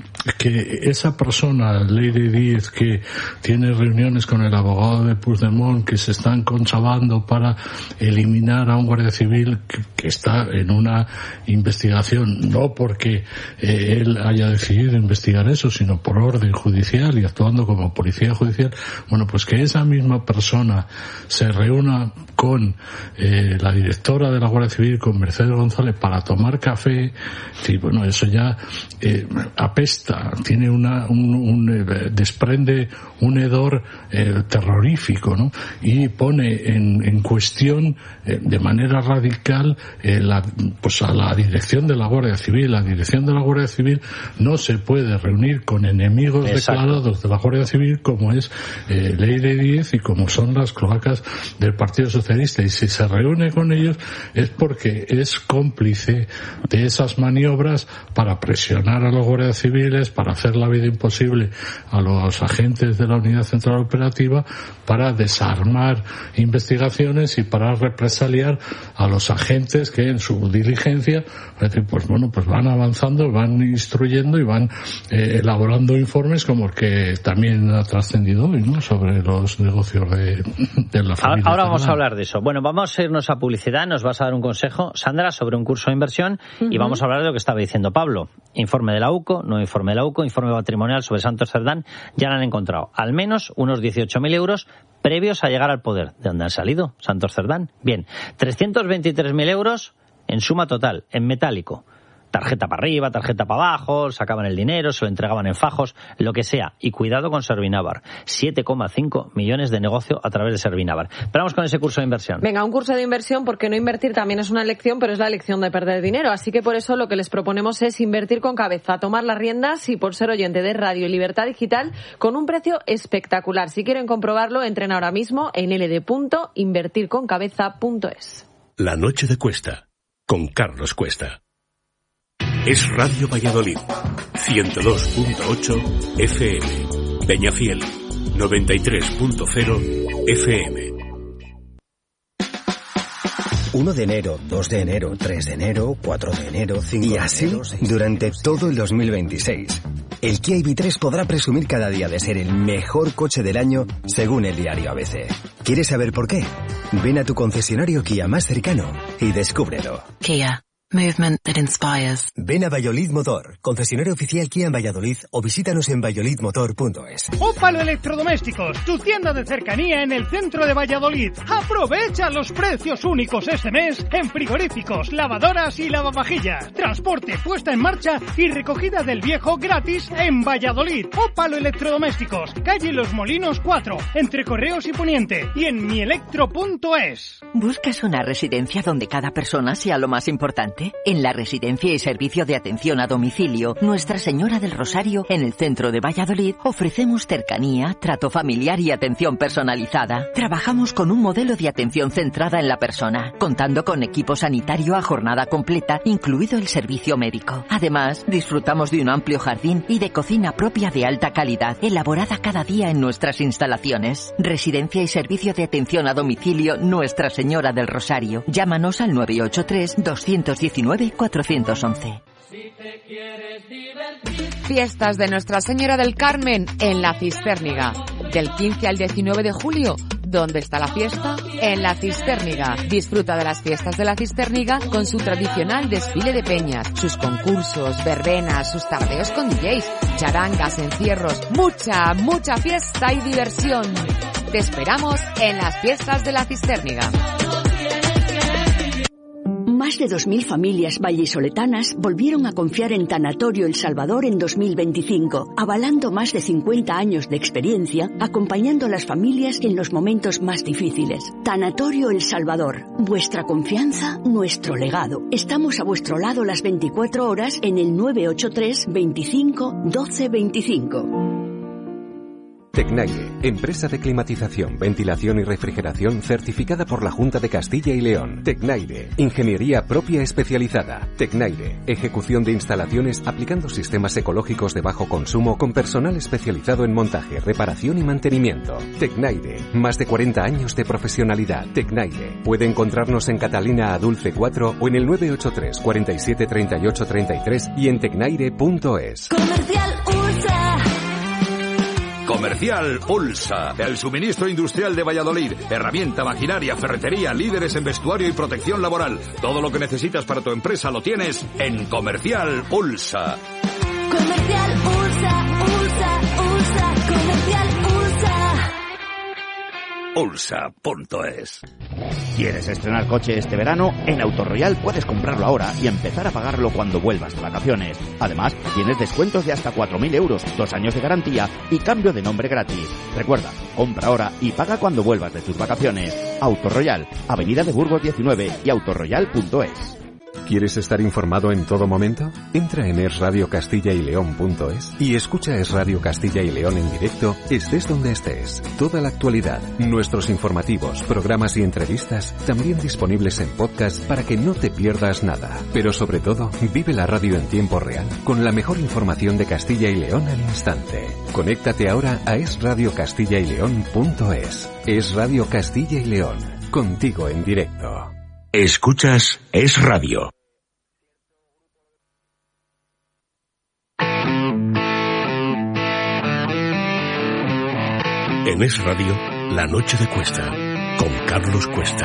que esa persona, Leire Díaz, que tiene reuniones con el abogado de Puigdemont, que se están conchabando para eliminar a un guardia civil que, que está en una investigación, no porque eh, él haya decidido investigar eso, sino por orden judicial y actuando como policía judicial. Bueno, pues que esa misma persona se reúna con eh, la directora de la Guardia Civil, con Mercedes González, para tomar café, sí, bueno, eso ya eh, apesta, tiene una un, un eh, desprende un hedor eh, terrorífico, ¿no? Y pone en, en cuestión eh, de manera radical eh, la, pues a la dirección de la Guardia Civil. La dirección de la Guardia Civil no se puede reunir con enemigos Exacto. declarados de la Guardia Civil, como es eh, Leire Díaz y como son las cloacas del Partido Socialista. Y si se reúne con ellos es porque es cómplice de esas maniobras para presionar a los guardias civiles, para hacer la vida imposible a los agentes de la Unidad Central Operativa, para desarmar investigaciones y para represaliar a los agentes que en su diligencia, pues bueno, pues van avanzando, van instruyendo y van eh, elaborando informes como el que también ha trascendido hoy, ¿no?, sobre los negocios de, de la familia. Ahora vamos a hablar de eso. Bueno, vamos a irnos a publicidad, nos vas a dar un consejo, Sandra, sobre un curso de inversión uh-huh. y vamos a hablar de lo que estaba diciendo Pablo. Informe de la U C O, no informe de la U C O, informe patrimonial sobre Santos Cerdán, ya lo han encontrado. Al menos unos dieciocho mil euros previos a llegar al poder. ¿De dónde han salido? Santos Cerdán. Bien, trescientos veintitrés mil euros en suma total, en metálico. tarjeta para arriba, tarjeta para abajo, sacaban el dinero, se lo entregaban en fajos, lo que sea. Y cuidado con Servinavar, siete coma cinco millones de negocio a través de Servinavar. Pero vamos con ese curso de inversión. Venga, un curso de inversión, porque no invertir también es una lección, pero es la lección de perder dinero. Así que por eso lo que les proponemos es invertir con cabeza, tomar las riendas y por ser oyente de Radio Libertad Digital con un precio espectacular. Si quieren comprobarlo, entren ahora mismo en l d punto invertir con cabeza punto es. La noche de Cuesta, con Carlos Cuesta. Es Radio Valladolid, ciento dos punto ocho F M. Peñafiel, noventa y tres punto cero F M. uno de enero, dos de enero, tres de enero, cuatro de enero, cinco de enero... Y así durante todo el dos mil veintiséis. El Kia I V tres podrá presumir cada día de ser el mejor coche del año según el diario A B C. ¿Quieres saber por qué? Ven a tu concesionario Kia más cercano y descúbrelo. Kia. Movement that inspires. Ven a Valladolid Motor, concesionario oficial Kia en Valladolid, o visítanos en valladolid motor punto es. Ópalo Electrodomésticos, tu tienda de cercanía en el centro de Valladolid. Aprovecha los precios únicos este mes en frigoríficos, lavadoras y lavavajillas. Transporte, puesta en marcha y recogida del viejo gratis en Valladolid. Ópalo Electrodomésticos, calle Los Molinos cuatro, entre Correos y Poniente, y en mielectro punto es. ¿Buscas una residencia donde cada persona sea lo más importante? En la Residencia y Servicio de Atención a Domicilio Nuestra Señora del Rosario, en el centro de Valladolid, ofrecemos cercanía, trato familiar y atención personalizada. Trabajamos con un modelo de atención centrada en la persona, contando con equipo sanitario a jornada completa, incluido el servicio médico. Además, disfrutamos de un amplio jardín y de cocina propia de alta calidad, elaborada cada día en nuestras instalaciones. Residencia y Servicio de Atención a Domicilio Nuestra Señora del Rosario. Llámanos al nueve ocho tres, dos uno nueve, cuatro once. Fiestas de Nuestra Señora del Carmen en La Cistérniga. Del quince al diecinueve de julio. ¿Dónde está la fiesta? En La Cistérniga. Disfruta de las fiestas de La Cistérniga con su tradicional desfile de peñas, sus concursos, verbenas, sus tardeos con D Js, charangas, encierros, mucha, mucha fiesta y diversión. Te esperamos en las fiestas de La Cistérniga. Más de dos mil familias vallisoletanas volvieron a confiar en Tanatorio El Salvador en dos mil veinticinco, avalando más de cincuenta años de experiencia, acompañando a las familias en los momentos más difíciles. Tanatorio El Salvador, vuestra confianza, nuestro legado. Estamos a vuestro lado las veinticuatro horas en el nueve ocho tres, veinticinco, doce veinticinco. Tecnaire, empresa de climatización, ventilación y refrigeración certificada por la Junta de Castilla y León. Tecnaire, ingeniería propia especializada. Tecnaire, ejecución de instalaciones aplicando sistemas ecológicos de bajo consumo con personal especializado en montaje, reparación y mantenimiento. Tecnaire, más de cuarenta años de profesionalidad. Tecnaire, puede encontrarnos en Catalina Adulce cuatro o en el nueve ocho tres, cuarenta y siete, treinta y ocho, treinta y tres y en tecnaire punto es. Comercial Ursa. Comercial Ulsa, el suministro industrial de Valladolid, herramienta, maquinaria, ferretería, líderes en vestuario y protección laboral. Todo lo que necesitas para tu empresa lo tienes en Comercial Ulsa. Comercial Ulsa, Ulsa, Ulsa, Comercial Ulsa. Ulsa punto es. ¿Quieres estrenar coche este verano? En Autoroyal puedes comprarlo ahora y empezar a pagarlo cuando vuelvas de vacaciones. Además, tienes descuentos de hasta cuatro mil euros, dos años de garantía y cambio de nombre gratis. Recuerda, compra ahora y paga cuando vuelvas de tus vacaciones. Autoroyal, Avenida de Burgos diecinueve y autoroyal punto es. ¿Quieres estar informado en todo momento? Entra en es radio castilla y león punto es y escucha Es Radio Castilla y León en directo, estés donde estés. Toda la actualidad, nuestros informativos, programas y entrevistas, también disponibles en podcast para que no te pierdas nada. Pero sobre todo, vive la radio en tiempo real, con la mejor información de Castilla y León al instante. Conéctate ahora a es radio castilla y león punto es. Es Radio Castilla y León, contigo en directo. Escuchas Es Radio. En Es Radio, La Noche de Cuesta, con Carlos Cuesta.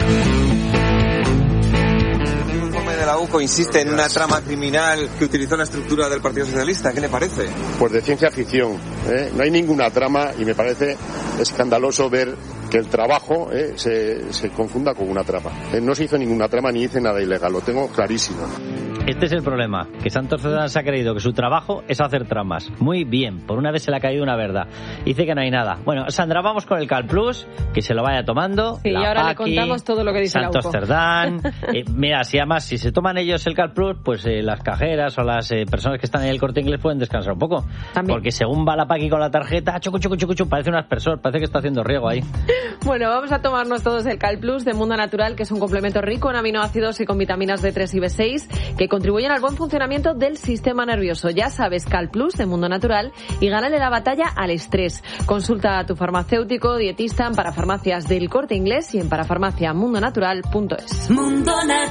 El informe de la U C O insiste en una trama criminal que utilizó la estructura del Partido Socialista. ¿Qué le parece? Pues de ciencia ficción, ¿eh? No hay ninguna trama y me parece escandaloso ver que el trabajo eh, se, se confunda con una trama. Eh, no se hizo ninguna trama ni hice nada ilegal, lo tengo clarísimo. Este es el problema, que Santos Cerdán se ha creído que su trabajo es hacer tramas. Muy bien, por una vez se le ha caído una verdad. Dice que no hay nada. Bueno, Sandra, vamos con el Cal Plus, que se lo vaya tomando. Sí, y ahora Paqui, le contamos todo lo que dice Santos la U C O. Cerdán. Eh, mira, si además, si se toman ellos el Cal Plus, pues eh, las cajeras o las eh, personas que están en el Corte Inglés pueden descansar un poco. También. Porque según va la Paqui con la tarjeta, chucu, chucu, chucu, chucu, parece un aspersor, parece que está haciendo riego ahí. Bueno, vamos a tomarnos todos el Cal Plus de Mundo Natural, que es un complemento rico en aminoácidos y con vitaminas B tres y B seis que contribuyen al buen funcionamiento del sistema nervioso. Ya sabes, Cal Plus de Mundo Natural y gánale la batalla al estrés. Consulta a tu farmacéutico, dietista en Parafarmacias del Corte Inglés y en parafarmacia mundo natural punto es. Mundo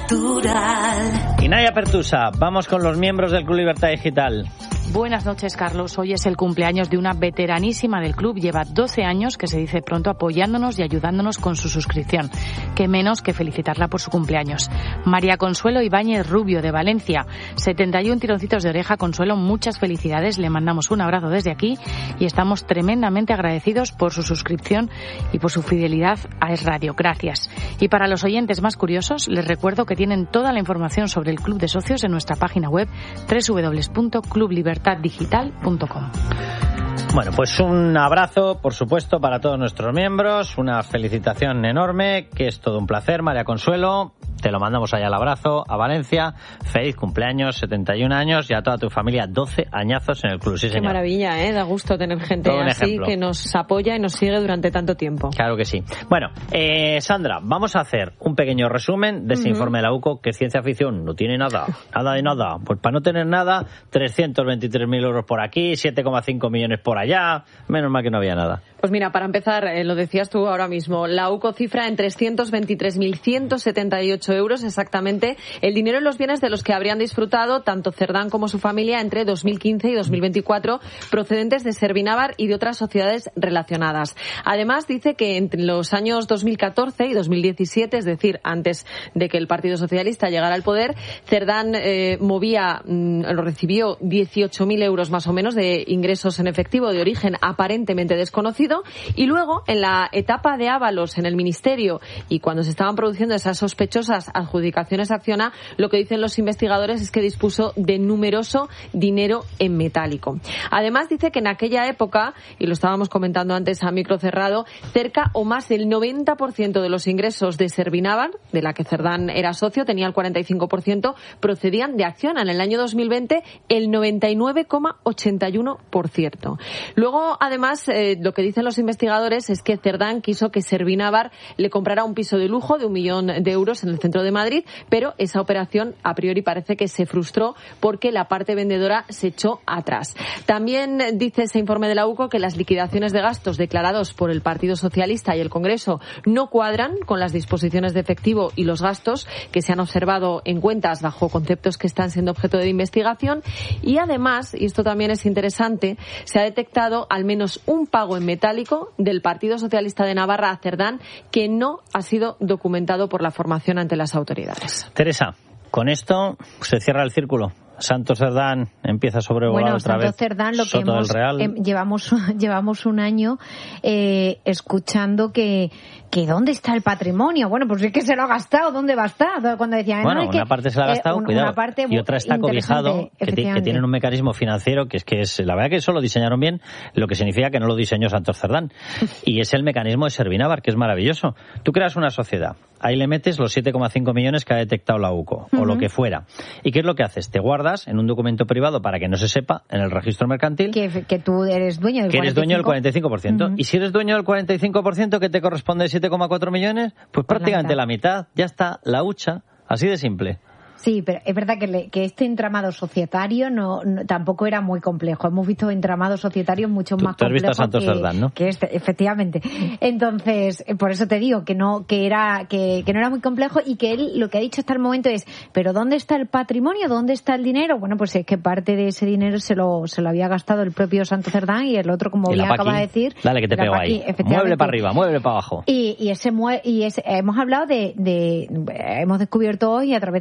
Natural. Y Naya Pertusa, vamos con los miembros del Club Libertad Digital. Buenas noches, Carlos. Hoy es el cumpleaños de una veteranísima del club. Lleva doce años, que se dice pronto, apoyándonos y ayudándonos con su suscripción. Qué menos que felicitarla por su cumpleaños. María Consuelo Ibáñez Rubio, de Valencia. setenta y uno tironcitos de oreja. Consuelo, muchas felicidades. Le mandamos un abrazo desde aquí y estamos tremendamente agradecidos por su suscripción y por su fidelidad a Es Radio. Gracias. Y para los oyentes más curiosos, les recuerdo que tienen toda la información sobre el Club de Socios en nuestra página web doble u doble u doble u punto club libertad digital punto com. Bueno, pues un abrazo, por supuesto, para todos nuestros miembros, una felicitación enorme, que es todo un placer, María Consuelo, te lo mandamos allá el abrazo, a Valencia, feliz cumpleaños, setenta y un años, y a toda tu familia, doce añazos en el club, sí, señor. Qué maravilla, ¿eh? Da gusto tener gente así ejemplo. Que nos apoya y nos sigue durante tanto tiempo. Claro que sí. Bueno, eh, Sandra, vamos a hacer un pequeño resumen de ese uh-huh. informe de la U C O, que ciencia ficción no tiene nada, nada de nada. Pues para no tener nada, trescientos veintitrés mil euros por aquí, siete coma cinco millones por allá, menos mal que no había nada. Pues mira, para empezar, eh, lo decías tú ahora mismo, la U C O cifra en trescientos veintitrés mil ciento setenta y ocho euros exactamente el dinero y los bienes de los que habrían disfrutado tanto Cerdán como su familia entre dos mil quince y dos mil veinticuatro, procedentes de Servinávar y de otras sociedades relacionadas. Además, dice que entre los años dos mil catorce y dos mil diecisiete, es decir, antes de que el Partido Socialista llegara al poder, Cerdán eh, movía, mm, recibió dieciocho mil euros más o menos de ingresos en efectivo de origen aparentemente desconocido, y luego en la etapa de Ábalos en el Ministerio y cuando se estaban produciendo esas sospechosas adjudicaciones a Acciona, lo que dicen los investigadores es que dispuso de numeroso dinero en metálico. Además, dice que en aquella época, y lo estábamos comentando antes a micro cerrado, cerca o más del noventa por ciento de los ingresos de Servinávar, de la que Cerdán era socio, tenía el cuarenta y cinco por ciento, procedían de Acciona. En el año dos mil veinte, el noventa y nueve coma ochenta y uno por ciento. Luego, además, eh, lo que dicen los investigadores es que Cerdán quiso que Servinávar le comprara un piso de lujo de un millón de euros en el centro de Madrid, pero esa operación a priori parece que se frustró porque la parte vendedora se echó atrás. También dice ese informe de la U C O que las liquidaciones de gastos declarados por el Partido Socialista y el Congreso no cuadran con las disposiciones de efectivo y los gastos que se han observado en cuentas bajo conceptos que están siendo objeto de investigación, y además, y esto también es interesante, se ha detectado al menos un pago en metálico del Partido Socialista de Navarra a Cerdán que no ha sido documentado por la formación ante las autoridades. Teresa, con esto se cierra el círculo. Santos Cerdán empieza a sobrevolar bueno, otra Santos vez. Cerdán, lo que Soto hemos, del Real. eh, llevamos llevamos un año eh, escuchando que que dónde está el patrimonio. Bueno, pues es que se lo ha gastado, ¿dónde va a estar? Cuando decían, bueno, no, es una que, parte se la ha gastado, eh, cuidado, una parte y otra está cobijado, que, t- que tienen un mecanismo financiero que es que es, la verdad que eso lo diseñaron bien, lo que significa que no lo diseñó Santos Cerdán. Y es el mecanismo de Servinávar, que es maravilloso. Tú creas una sociedad, ahí le metes los siete coma cinco millones que ha detectado la U C O, uh-huh. o lo que fuera. ¿Y qué es lo que haces? Te guardas en un documento privado para que no se sepa en el registro mercantil que, que tú eres dueño del que eres dueño del cuarenta y cinco por ciento. Uh-huh. Y si eres dueño del cuarenta y cinco por ciento que te corresponde de siete coma cuatro millones, pues prácticamente la mitad. la mitad, ya está, la hucha, así de simple. Sí, pero es verdad que, le, que este entramado societario no, no tampoco era muy complejo. Hemos visto entramados societarios mucho más complejos. Tú has visto a Santos que, Cerdán, ¿no? Que este, efectivamente. Entonces, por eso te digo que no que era que, que no era muy complejo, y que él lo que ha dicho hasta el momento es, pero ¿dónde está el patrimonio? ¿Dónde está el dinero? Bueno, pues es que parte de ese dinero se lo se lo había gastado el propio Santos Cerdán, y el otro, como bien acaba de decir, dale que te pego Paqui, ahí. Mueble para arriba, mueble para abajo. Y, y ese mue- y ese, hemos hablado de, de hemos descubierto hoy a través de este informe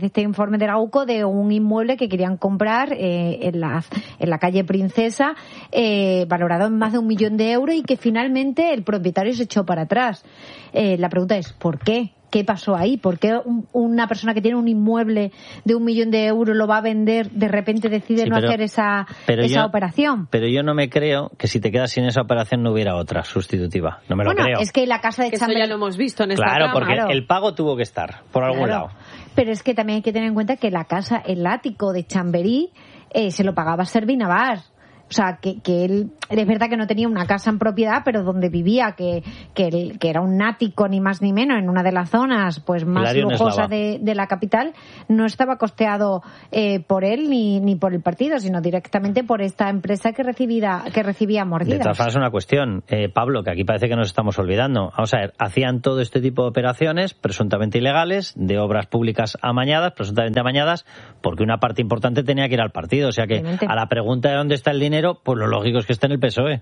informe de la U C O de un inmueble que querían comprar eh, en, la, en la calle Princesa, eh, valorado en más de un millón de euros y que finalmente el propietario se echó para atrás. Eh, la pregunta es, ¿por qué? ¿Qué pasó ahí? ¿Por qué un, una persona que tiene un inmueble de un millón de euros lo va a vender, de repente decide sí, no pero, hacer esa, esa yo, operación? Pero yo no me creo que si te quedas sin esa operación no hubiera otra sustitutiva. No me bueno, lo creo. Es que la casa de Chamberí... Eso ya lo hemos visto en esta Claro, cama. porque claro. el pago tuvo que estar por algún claro. lado. Pero es que también hay que tener en cuenta que la casa, el ático de Chamberí, eh, se lo pagaba Servinavar. O sea, que, que él, es verdad que no tenía una casa en propiedad, pero donde vivía, que, que, él, que era un ático ni más ni menos, en una de las zonas pues más lujosa de, de la capital, no estaba costeado eh, por él ni, ni por el partido, sino directamente por esta empresa que recibía, que recibía mordidas. De todas formas, una cuestión, eh, Pablo, que aquí parece que nos estamos olvidando. Vamos a ver, hacían todo este tipo de operaciones presuntamente ilegales, de obras públicas amañadas, presuntamente amañadas, porque una parte importante tenía que ir al partido. O sea que Obviamente. A la pregunta de dónde está el dinero, pues lo lógico es que esté en el P S O E.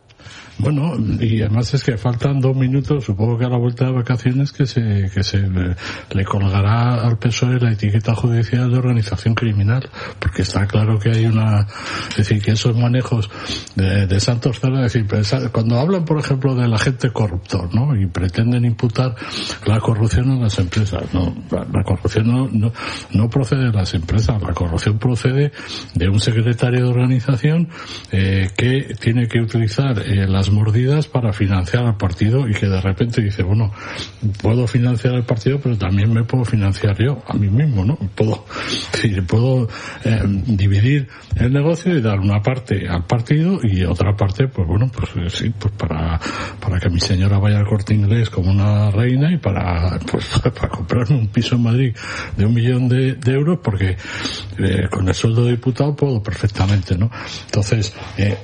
Bueno, y además es que faltan dos minutos, supongo que a la vuelta de vacaciones, que se que se le, le colgará al P S O E la etiqueta judicial de organización criminal, porque está claro que hay una, es decir, que esos manejos de, de Santos Cerdán, es decir, cuando hablan, por ejemplo, del agente corruptor, ¿no? Y pretenden imputar la corrupción a las empresas, no, la, la corrupción no, no, no procede de las empresas, la corrupción procede de un secretario de organización eh, que tiene que utilizar eh, las mordidas para financiar al partido y que de repente dice, bueno, puedo financiar al partido, pero también me puedo financiar yo a mí mismo, ¿no? Puedo, sí, puedo eh, dividir el negocio y dar una parte al partido y otra parte, pues bueno, pues eh, sí, pues para para que mi señora vaya al Corte Inglés como una reina y para pues para comprarme un piso en Madrid de un millón de, de euros, porque eh, con el sueldo de diputado puedo perfectamente, ¿no? Entonces, eh,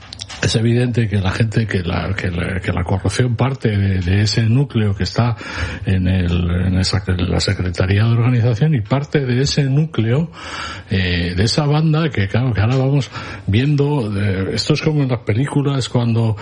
es evidente que la gente, que la, que la, que la corrupción parte de, de ese núcleo que está en, el, en, esa, en la Secretaría de Organización y parte de ese núcleo, eh, de esa banda que claro, que ahora vamos viendo, eh, esto es como en las películas cuando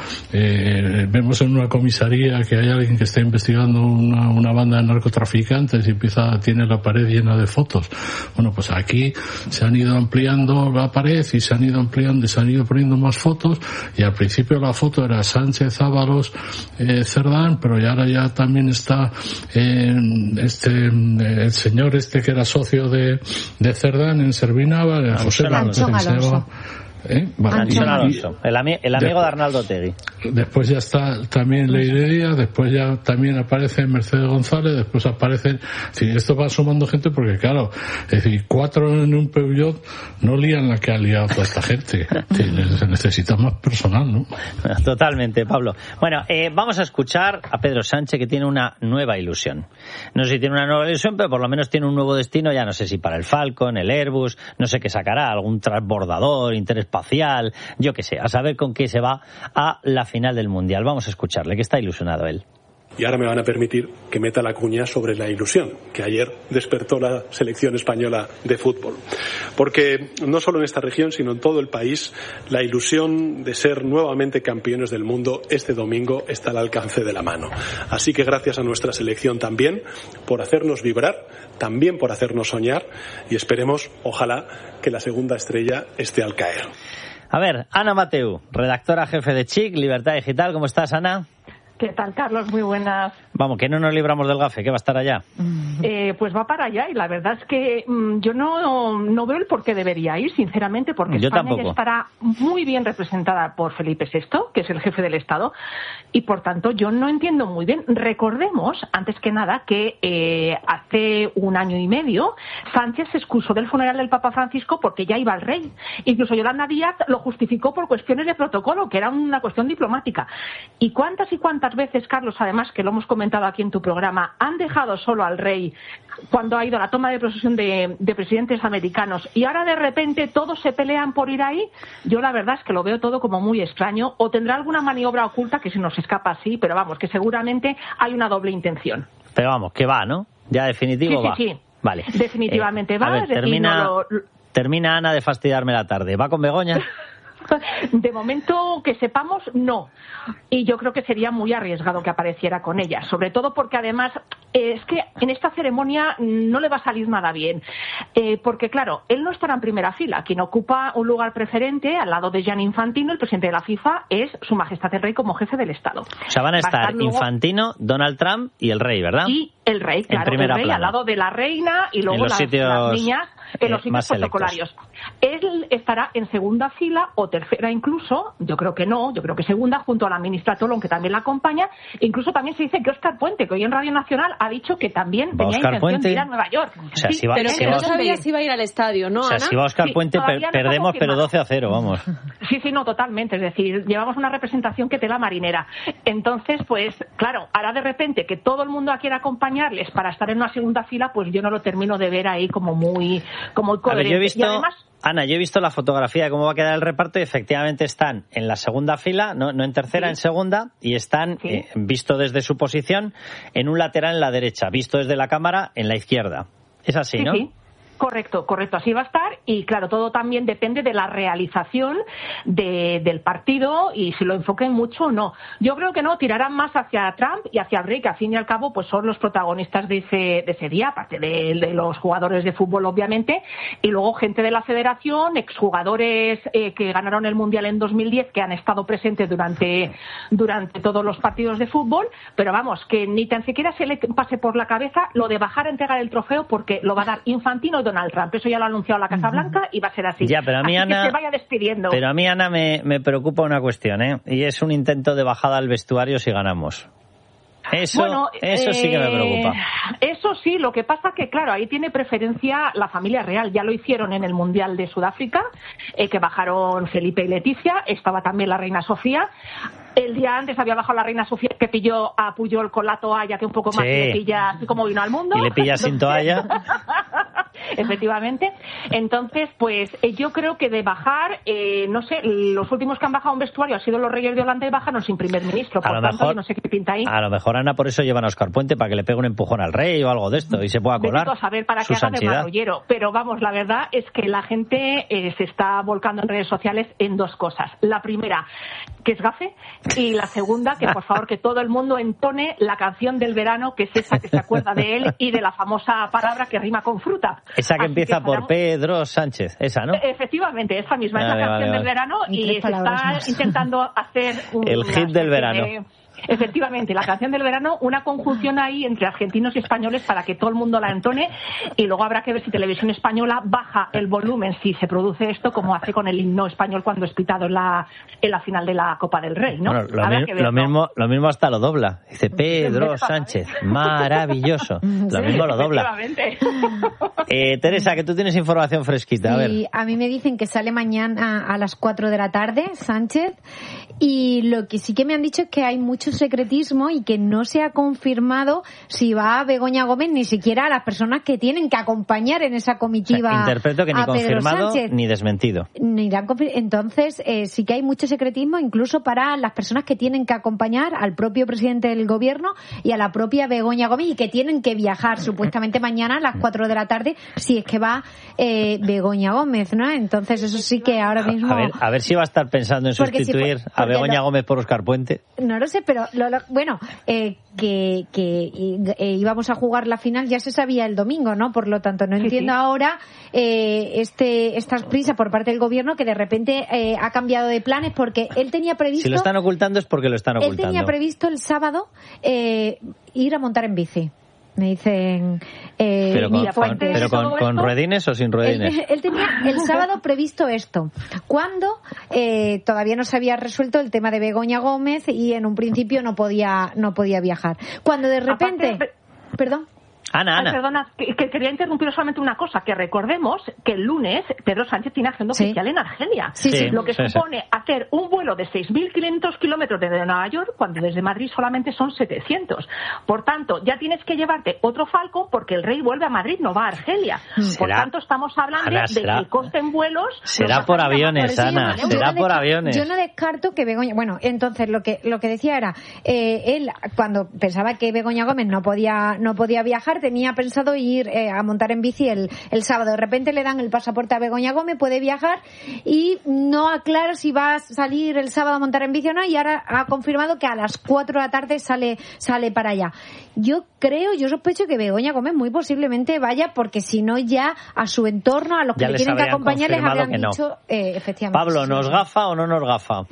eh, vemos en una comisaría que hay alguien que está investigando una, una banda de narcotraficantes y empieza, tiene la pared llena de fotos. Bueno, pues aquí se han ido ampliando la pared y se han ido ampliando y se han ido poniendo más fotos. Y al principio la foto era Sánchez, Ábalos, eh, Cerdán, pero ya ahora ya también está eh, este el señor este que era socio de, de Cerdán en Servinaba, el José Alonso. ¿Eh? Vale. Anchón Alonso, el, ami- el amigo después, de Arnaldo Otegi. Después ya está también Leiredia, después ya también aparece Mercedes González, después aparece, sí, esto va sumando gente porque claro, es decir, cuatro en un Peugeot no lían la que ha liado toda esta gente. Sí, se necesita más personal, ¿no? Totalmente, Pablo. Bueno, eh, vamos a escuchar a Pedro Sánchez, que tiene una nueva ilusión. No sé si tiene una nueva ilusión, pero por lo menos tiene un nuevo destino, ya no sé si para el Falcon, el Airbus, no sé qué sacará, algún transbordador, interés espacial, yo qué sé, a saber con qué se va a la final del Mundial. Vamos a escucharle, que está ilusionado él. Y ahora me van a permitir que meta la cuña sobre la ilusión que ayer despertó la selección española de fútbol. Porque no solo en esta región, sino en todo el país, la ilusión de ser nuevamente campeones del mundo este domingo está al alcance de la mano. Así que gracias a nuestra selección también por hacernos vibrar, también por hacernos soñar, y esperemos, ojalá, que la segunda estrella esté al caer. A ver, Ana Mateu, redactora jefe de Chic, Libertad Digital. ¿Cómo estás, Ana? ¿Qué tal, Carlos? Muy buenas. Vamos, que no nos libramos del gafe, que va a estar allá. Eh, pues va para allá y la verdad es que mmm, yo no, no veo el por qué debería ir, sinceramente, porque yo España tampoco. ya estará muy bien representada por Felipe sexto, que es el jefe del Estado, y por tanto yo no entiendo muy bien. Recordemos, antes que nada, que eh, hace un año y medio Sánchez se excusó del funeral del Papa Francisco porque ya iba el rey. Incluso Yolanda Díaz lo justificó por cuestiones de protocolo, que era una cuestión diplomática. ¿Y cuántas y cuántas veces, Carlos, además, que lo hemos comentado aquí en tu programa, han dejado solo al rey cuando ha ido a la toma de posesión de, de presidentes americanos y ahora de repente todos se pelean por ir ahí? Yo la verdad es que lo veo todo como muy extraño, o tendrá alguna maniobra oculta que se nos escapa así, pero vamos, que seguramente hay una doble intención. Pero vamos, que va, ¿no? Ya definitivo sí, va. Sí, sí, vale. Definitivamente eh, va. A ver, es decir, termina, no lo... termina Ana de fastidiarme la tarde. ¿Va con Begoña? De momento, que sepamos, no. Y yo creo que sería muy arriesgado que apareciera con ella, sobre todo porque además eh, es que en esta ceremonia no le va a salir nada bien. Eh, porque claro, él no estará en primera fila. Quien ocupa un lugar preferente al lado de Gianni Infantino, el presidente de la FIFA, es Su Majestad el Rey como jefe del Estado. O sea, van a Va estar, a estar luego... Infantino, Donald Trump y el rey, ¿verdad? Y el rey, claro, el rey plana. al lado de la reina y luego las, sitios, las niñas en los eh, sitios protocolarios. Él estará en segunda fila o tercera incluso, yo creo que no, yo creo que segunda, junto a la ministra Tolón, que también la acompaña. Incluso también se dice que Óscar Puente, que hoy en Radio Nacional ha dicho que también ¿Va tenía Óscar intención Puente? de ir a Nueva York. O sea, sí, si va, pero si que va, no sabía si iba a ir al estadio, ¿no, o sea, Ana? si va Óscar Sí, Puente, per- todavía no perdemos, está pero confirmado. doce a cero, vamos. Sí, sí, no, totalmente. Es decir, llevamos una representación que tela marinera. Entonces, pues, claro, ahora de repente que todo el mundo quiera acompañarles para estar en una segunda fila, pues yo no lo termino de ver ahí como muy, como muy A coherente. ver, yo he visto, Y además, Ana, yo he visto la fotografía de cómo va a quedar el reparto y efectivamente están en la segunda fila, no, no en tercera, Sí. en segunda, y están, Sí. eh, visto desde su posición, en un lateral en la derecha, visto desde la cámara en la izquierda. Es así, sí, ¿no? sí. Correcto, correcto, así va a estar y claro, todo también depende de la realización de, del partido y si lo enfoquen mucho o no. Yo creo que no, tirarán más hacia Trump y hacia el rey, que al fin y al cabo pues son los protagonistas de ese, de ese día, aparte de, de los jugadores de fútbol obviamente, y luego gente de la federación, exjugadores eh, que ganaron el Mundial en dos mil diez, que han estado presentes durante, durante todos los partidos de fútbol, pero vamos, que ni tan siquiera se le pase por la cabeza lo de bajar a entregar el trofeo porque lo va a dar Infantino y Donald Trump. Eso ya lo ha anunciado la Casa Blanca y va a ser así. Ya, pero a mí, así Ana, que se vaya despidiendo. Pero a mí, Ana, me, me preocupa una cuestión, ¿eh? Y es un intento de bajada al vestuario si ganamos. Eso, bueno, eso sí que me preocupa. Eh, eso sí, lo que pasa que, claro, ahí tiene preferencia la familia real. Ya lo hicieron en el Mundial de Sudáfrica, eh, que bajaron Felipe y Leticia. Estaba también la reina Sofía. El día antes había bajado la reina Sofía, que pilló a Puyol con la toalla, que un poco más Sí. le pilla así como vino al mundo. Y le pilla sin toalla. Efectivamente. Entonces, pues eh, yo creo que de bajar, eh, no sé, los últimos que han bajado un vestuario han sido los Reyes de Holanda y bajaron sin primer ministro. A Por lo tanto, mejor- yo no sé qué pinta ahí. A lo mejor, Ana, por eso llevan a Óscar Puente, para que le pegue un empujón al rey o algo de esto y se pueda colar. Vete tú a saber para su que haga de santidad. marrullero. Pero vamos, la verdad es que la gente eh, se está volcando en redes sociales en dos cosas. La primera, que es gafe, y la segunda, que por favor que todo el mundo entone la canción del verano, que es esa que se acuerda de él y de la famosa palabra que rima con fruta. Esa que Así empieza que por estarán- Pedro Sánchez, esa, ¿no? Efectivamente, esa misma, es la Vale, canción vale, del vale. verano Y y tres se palabras está más. intentando hacer un, El una hit del especie verano. de- Efectivamente, la canción del verano, una conjunción ahí entre argentinos y españoles para que todo el mundo la entone y luego habrá que ver si Televisión Española baja el volumen si se produce esto como hace con el himno español cuando es pitado en la, en la final de la Copa del Rey, ¿no? Bueno, lo, Habrá mi- que ver, lo ¿no? mismo, lo mismo hasta lo dobla. Dice Pedro Sánchez, maravilloso. Lo Sí, mismo lo dobla. efectivamente. Eh, Teresa, que tú tienes información fresquita, a ver. Y a mí me dicen que sale mañana a las cuatro de la tarde, Sánchez, y lo que sí que me han dicho es que hay mucho secretismo y que no se ha confirmado si va Begoña Gómez, ni siquiera a las personas que tienen que acompañar en esa O sea, comitiva. interpreto que ni a Pedro confirmado Sánchez. ni desmentido. Ni la han confir- Entonces, eh, sí que hay mucho secretismo, incluso para las personas que tienen que acompañar al propio presidente del gobierno y a la propia Begoña Gómez y que tienen que viajar supuestamente mañana a las cuatro de la tarde si es que va eh, Begoña Gómez, ¿no? Entonces, eso sí que ahora mismo... A ver, a ver si va a estar pensando en Porque si sustituir fue- a porque Begoña lo- Gómez por Óscar Puente. No lo sé, pero lo- lo- bueno, eh, que, que eh, íbamos a jugar la final ya se sabía el domingo, ¿no? Por lo tanto, no Sí, entiendo sí. ahora eh, este estas prisas por parte del gobierno que de repente eh, ha cambiado de planes porque él tenía previsto... Si lo están ocultando es porque lo están Él ocultando. tenía previsto el sábado eh, ir a montar en bici. Me dicen eh, Pero con, Mira, con- fuentes pero de con, todo con esto. ruedines o sin ruedines. Él, él tenía el sábado previsto esto. Cuando eh, todavía no se había resuelto el tema de Begoña Gómez y en un principio no podía no podía viajar. Cuando de repente, Aparte, perdón. Ana, Ay, Ana. perdona, que, que quería interrumpir solamente una cosa, que recordemos que el lunes Pedro Sánchez tiene agenda Sí. oficial en Argelia, Sí, sí. lo que Sí, sí. supone hacer un vuelo de seis mil quinientos kilómetros desde Nueva York cuando desde Madrid solamente son setecientos. Por tanto, ya tienes que llevarte otro Falcon porque el rey vuelve a Madrid, no va a Argelia. Por Será- tanto, estamos hablando Ana, de será- que el coste en vuelos... será nos va por a salir a aviones, más de Ana, cien Yo será no por desca- aviones. Yo no descarto que Begoña... Bueno, entonces lo que lo que decía era, eh, él cuando pensaba que Begoña Gómez no podía no podía viajar, tenía pensado ir eh, a montar en bici el, el sábado. De repente le dan el pasaporte a Begoña Gómez, puede viajar y no aclara si va a salir el sábado a montar en bici o no, y ahora ha confirmado que a las cuatro de la tarde sale, sale para allá. Yo creo, yo sospecho que Begoña Gómez muy posiblemente vaya, porque si no ya a su entorno, a los que le tienen que acompañar, les habrían dicho no. eh, efectivamente. Pablo, ¿nos gafa o no nos gafa?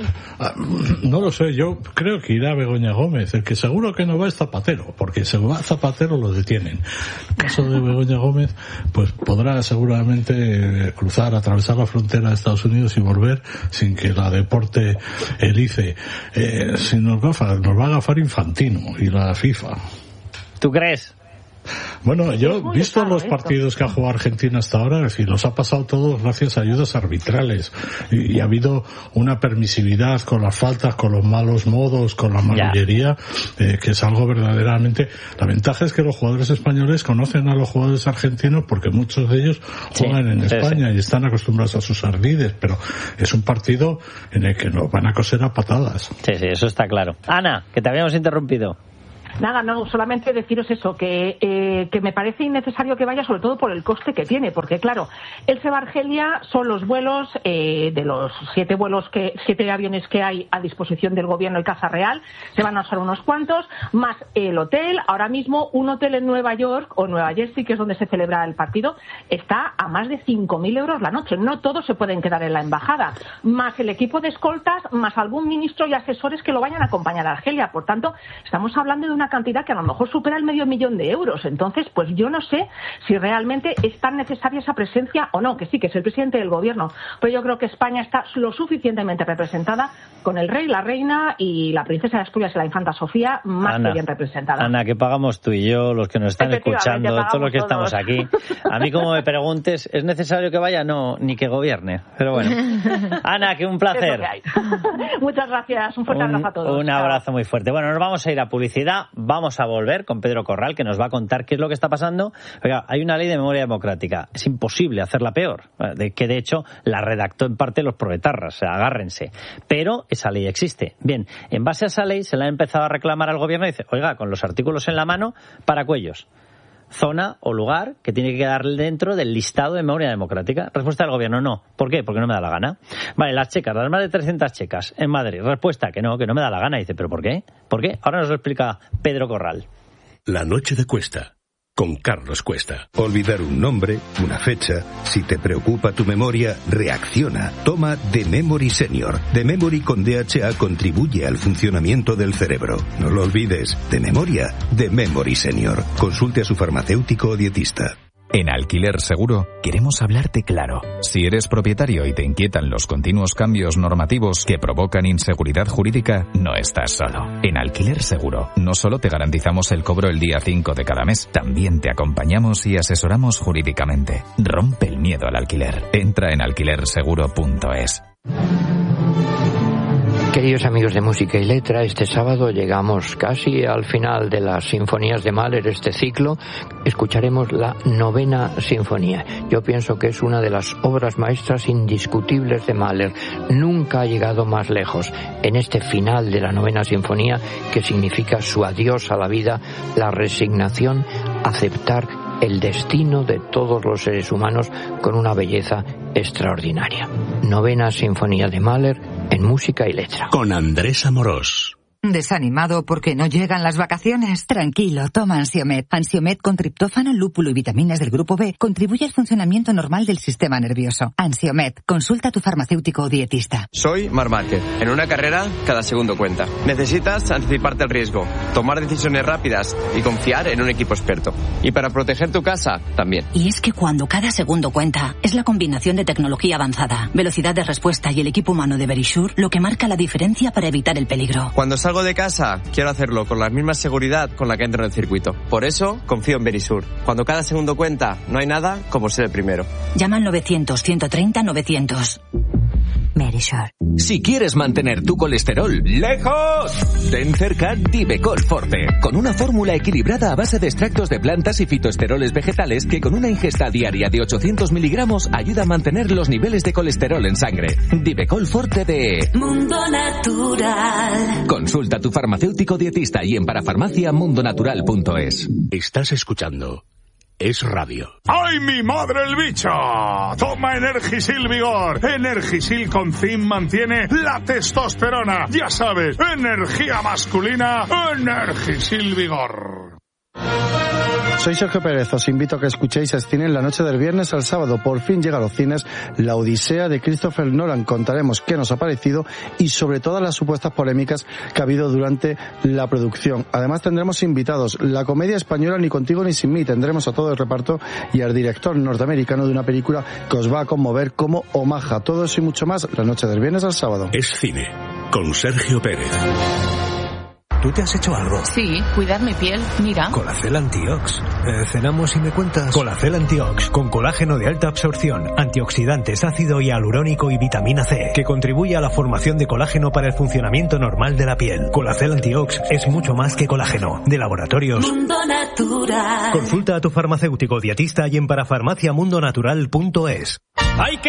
No lo sé, yo creo que irá Begoña Gómez. El que seguro que no va es Zapatero, porque si va Zapatero lo detienen. En el caso de Begoña Gómez, pues podrá seguramente cruzar, atravesar la frontera de Estados Unidos y volver sin que la deporte el I C E. Eh, si nos gafa, nos va a gafar Infantino y la FIFA. ¿Tú crees? Bueno, yo he visto los partidos que ha jugado Argentina hasta ahora, es decir, los ha pasado todos gracias a ayudas arbitrales, y, y ha habido una permisividad con las faltas, con los malos modos, con la marrullería, eh, que es algo verdaderamente... La ventaja es que los jugadores españoles conocen a los jugadores argentinos porque muchos de ellos juegan sí, en sí, España sí. y están acostumbrados a sus ardides, pero es un partido en el que nos van a coser a patadas. Sí, sí, eso está claro. Ana, que te habíamos interrumpido. Nada, no, solamente deciros eso, que eh, que me parece innecesario que vaya, sobre todo por el coste que tiene, porque claro, él se va a Argelia, son los vuelos, eh, de los siete vuelos, que siete aviones que hay a disposición del gobierno y Casa Real, se van a usar unos cuantos, más el hotel. Ahora mismo un hotel en Nueva York, o Nueva Jersey, que es donde se celebra el partido, está a más de cinco mil euros la noche. No todos se pueden quedar en la embajada, más el equipo de escoltas, más algún ministro y asesores que lo vayan a acompañar a Argelia. Por tanto, estamos hablando de una cantidad que a lo mejor supera el medio millón de euros. Entonces, pues yo no sé si realmente es tan necesaria esa presencia o no, que sí, que es el presidente del gobierno, pero yo creo que España está lo suficientemente representada, con el rey, la reina y la princesa de Asturias y la infanta Sofía, más Ana, que bien representada. Ana, que pagamos tú y yo, los que nos están escuchando, todos los que todos. estamos aquí. A mí, como me preguntes, ¿es necesario que vaya? No, ni que gobierne, pero bueno. Ana, que un placer. Que Muchas gracias, un fuerte un, abrazo a todos. Un abrazo Chao. muy fuerte. Bueno, nos vamos a ir a publicidad. Vamos a volver con Pedro Corral, que nos va a contar qué es lo que está pasando. Oiga, hay una ley de memoria democrática. Es imposible hacerla peor, de que de hecho la redactó en parte los proetarras, o sea, agárrense. Pero esa ley existe. Bien, en base a esa ley se la ha empezado a reclamar al gobierno y dice, oiga, con los artículos en la mano, paracuellos. Zona o lugar que tiene que quedar dentro del listado de memoria democrática. Respuesta del gobierno, no. ¿Por qué? Porque no me da la gana. Vale, las checas, las más de trescientas checas en Madrid. Respuesta, que no, que no me da la gana. Dice, ¿pero por qué? ¿Por qué? Ahora nos lo explica Pedro Corral. La noche de Cuesta, con Carlos Cuesta. Olvidar un nombre, una fecha. Si te preocupa tu memoria, reacciona. Toma The Memory Senior. The Memory con D H A contribuye al funcionamiento del cerebro. No lo olvides. De memoria, The Memory Senior. Consulte a su farmacéutico o dietista. En Alquiler Seguro queremos hablarte claro. Si eres propietario y te inquietan los continuos cambios normativos que provocan inseguridad jurídica, no estás solo. En Alquiler Seguro no solo te garantizamos el cobro el día cinco de cada mes, también te acompañamos y asesoramos jurídicamente. Rompe el miedo al alquiler. Entra en alquiler seguro punto es. Queridos amigos de Música y Letra, este sábado llegamos casi al final de las sinfonías de Mahler, este ciclo. Escucharemos la novena sinfonía. Yo pienso que es una de las obras maestras indiscutibles de Mahler. Nunca ha llegado más lejos. En este final de la novena sinfonía, que significa su adiós a la vida, la resignación, aceptar el destino de todos los seres humanos con una belleza extraordinaria. Novena sinfonía de Mahler en Música y Letra. Con Andrés Amorós. ¿Desanimado porque no llegan las vacaciones? Tranquilo, toma Ansiomet. Ansiomet con triptófano, lúpulo y vitaminas del grupo B contribuye al funcionamiento normal del sistema nervioso. Ansiomet, consulta a tu farmacéutico o dietista. Soy Mar Márquez. En una carrera, cada segundo cuenta. Necesitas anticiparte al riesgo, tomar decisiones rápidas y confiar en un equipo experto. Y para proteger tu casa, también. Y es que cuando cada segundo cuenta, es la combinación de tecnología avanzada, velocidad de respuesta y el equipo humano de Verisure lo que marca la diferencia para evitar el peligro. Cuando salgo de casa, quiero hacerlo con la misma seguridad con la que entro en el circuito. Por eso, confío en Verisure. Cuando cada segundo cuenta, no hay nada como ser el primero. Llama al novecientos, ciento treinta, novecientos. Verisure. Si quieres mantener tu colesterol lejos, ten cerca Divecol Forte, con una fórmula equilibrada a base de extractos de plantas y fitoesteroles vegetales que con una ingesta diaria de ochocientos miligramos ayuda a mantener los niveles de colesterol en sangre. Divecol Forte de Mundo Natural. Consulta a tu farmacéutico dietista y en parafarmacia mundonatural punto es. Estás escuchando Es Radio. ¡Ay, mi madre el bicho! Toma Energisil Vigor. Energisil con zinc mantiene la testosterona. Ya sabes, energía masculina, Energisil Vigor. Soy Sergio Pérez, os invito a que escuchéis Cine en la noche del viernes al sábado. Por fin llega a los cines La Odisea de Christopher Nolan. Contaremos qué nos ha parecido y sobre todas las supuestas polémicas que ha habido durante la producción. Además tendremos invitados, la comedia española Ni contigo ni sin mí. Tendremos a todo el reparto y al director norteamericano de una película que os va a conmover como Omaha. Todo eso y mucho más la noche del viernes al sábado. Es Cine con Sergio Pérez. ¿Tú te has hecho algo? Sí, cuidar mi piel, mira. Colacel Antiox. Eh, cenamos y me cuentas. Colacel Antiox, con colágeno de alta absorción, antioxidantes, ácido hialurónico y vitamina C, que contribuye a la formación de colágeno para el funcionamiento normal de la piel. Colacel Antiox es mucho más que colágeno. De laboratorios Mundo Natural. Consulta a tu farmacéutico dietista y en parafarmacia mundo natural punto es. ¡Hay que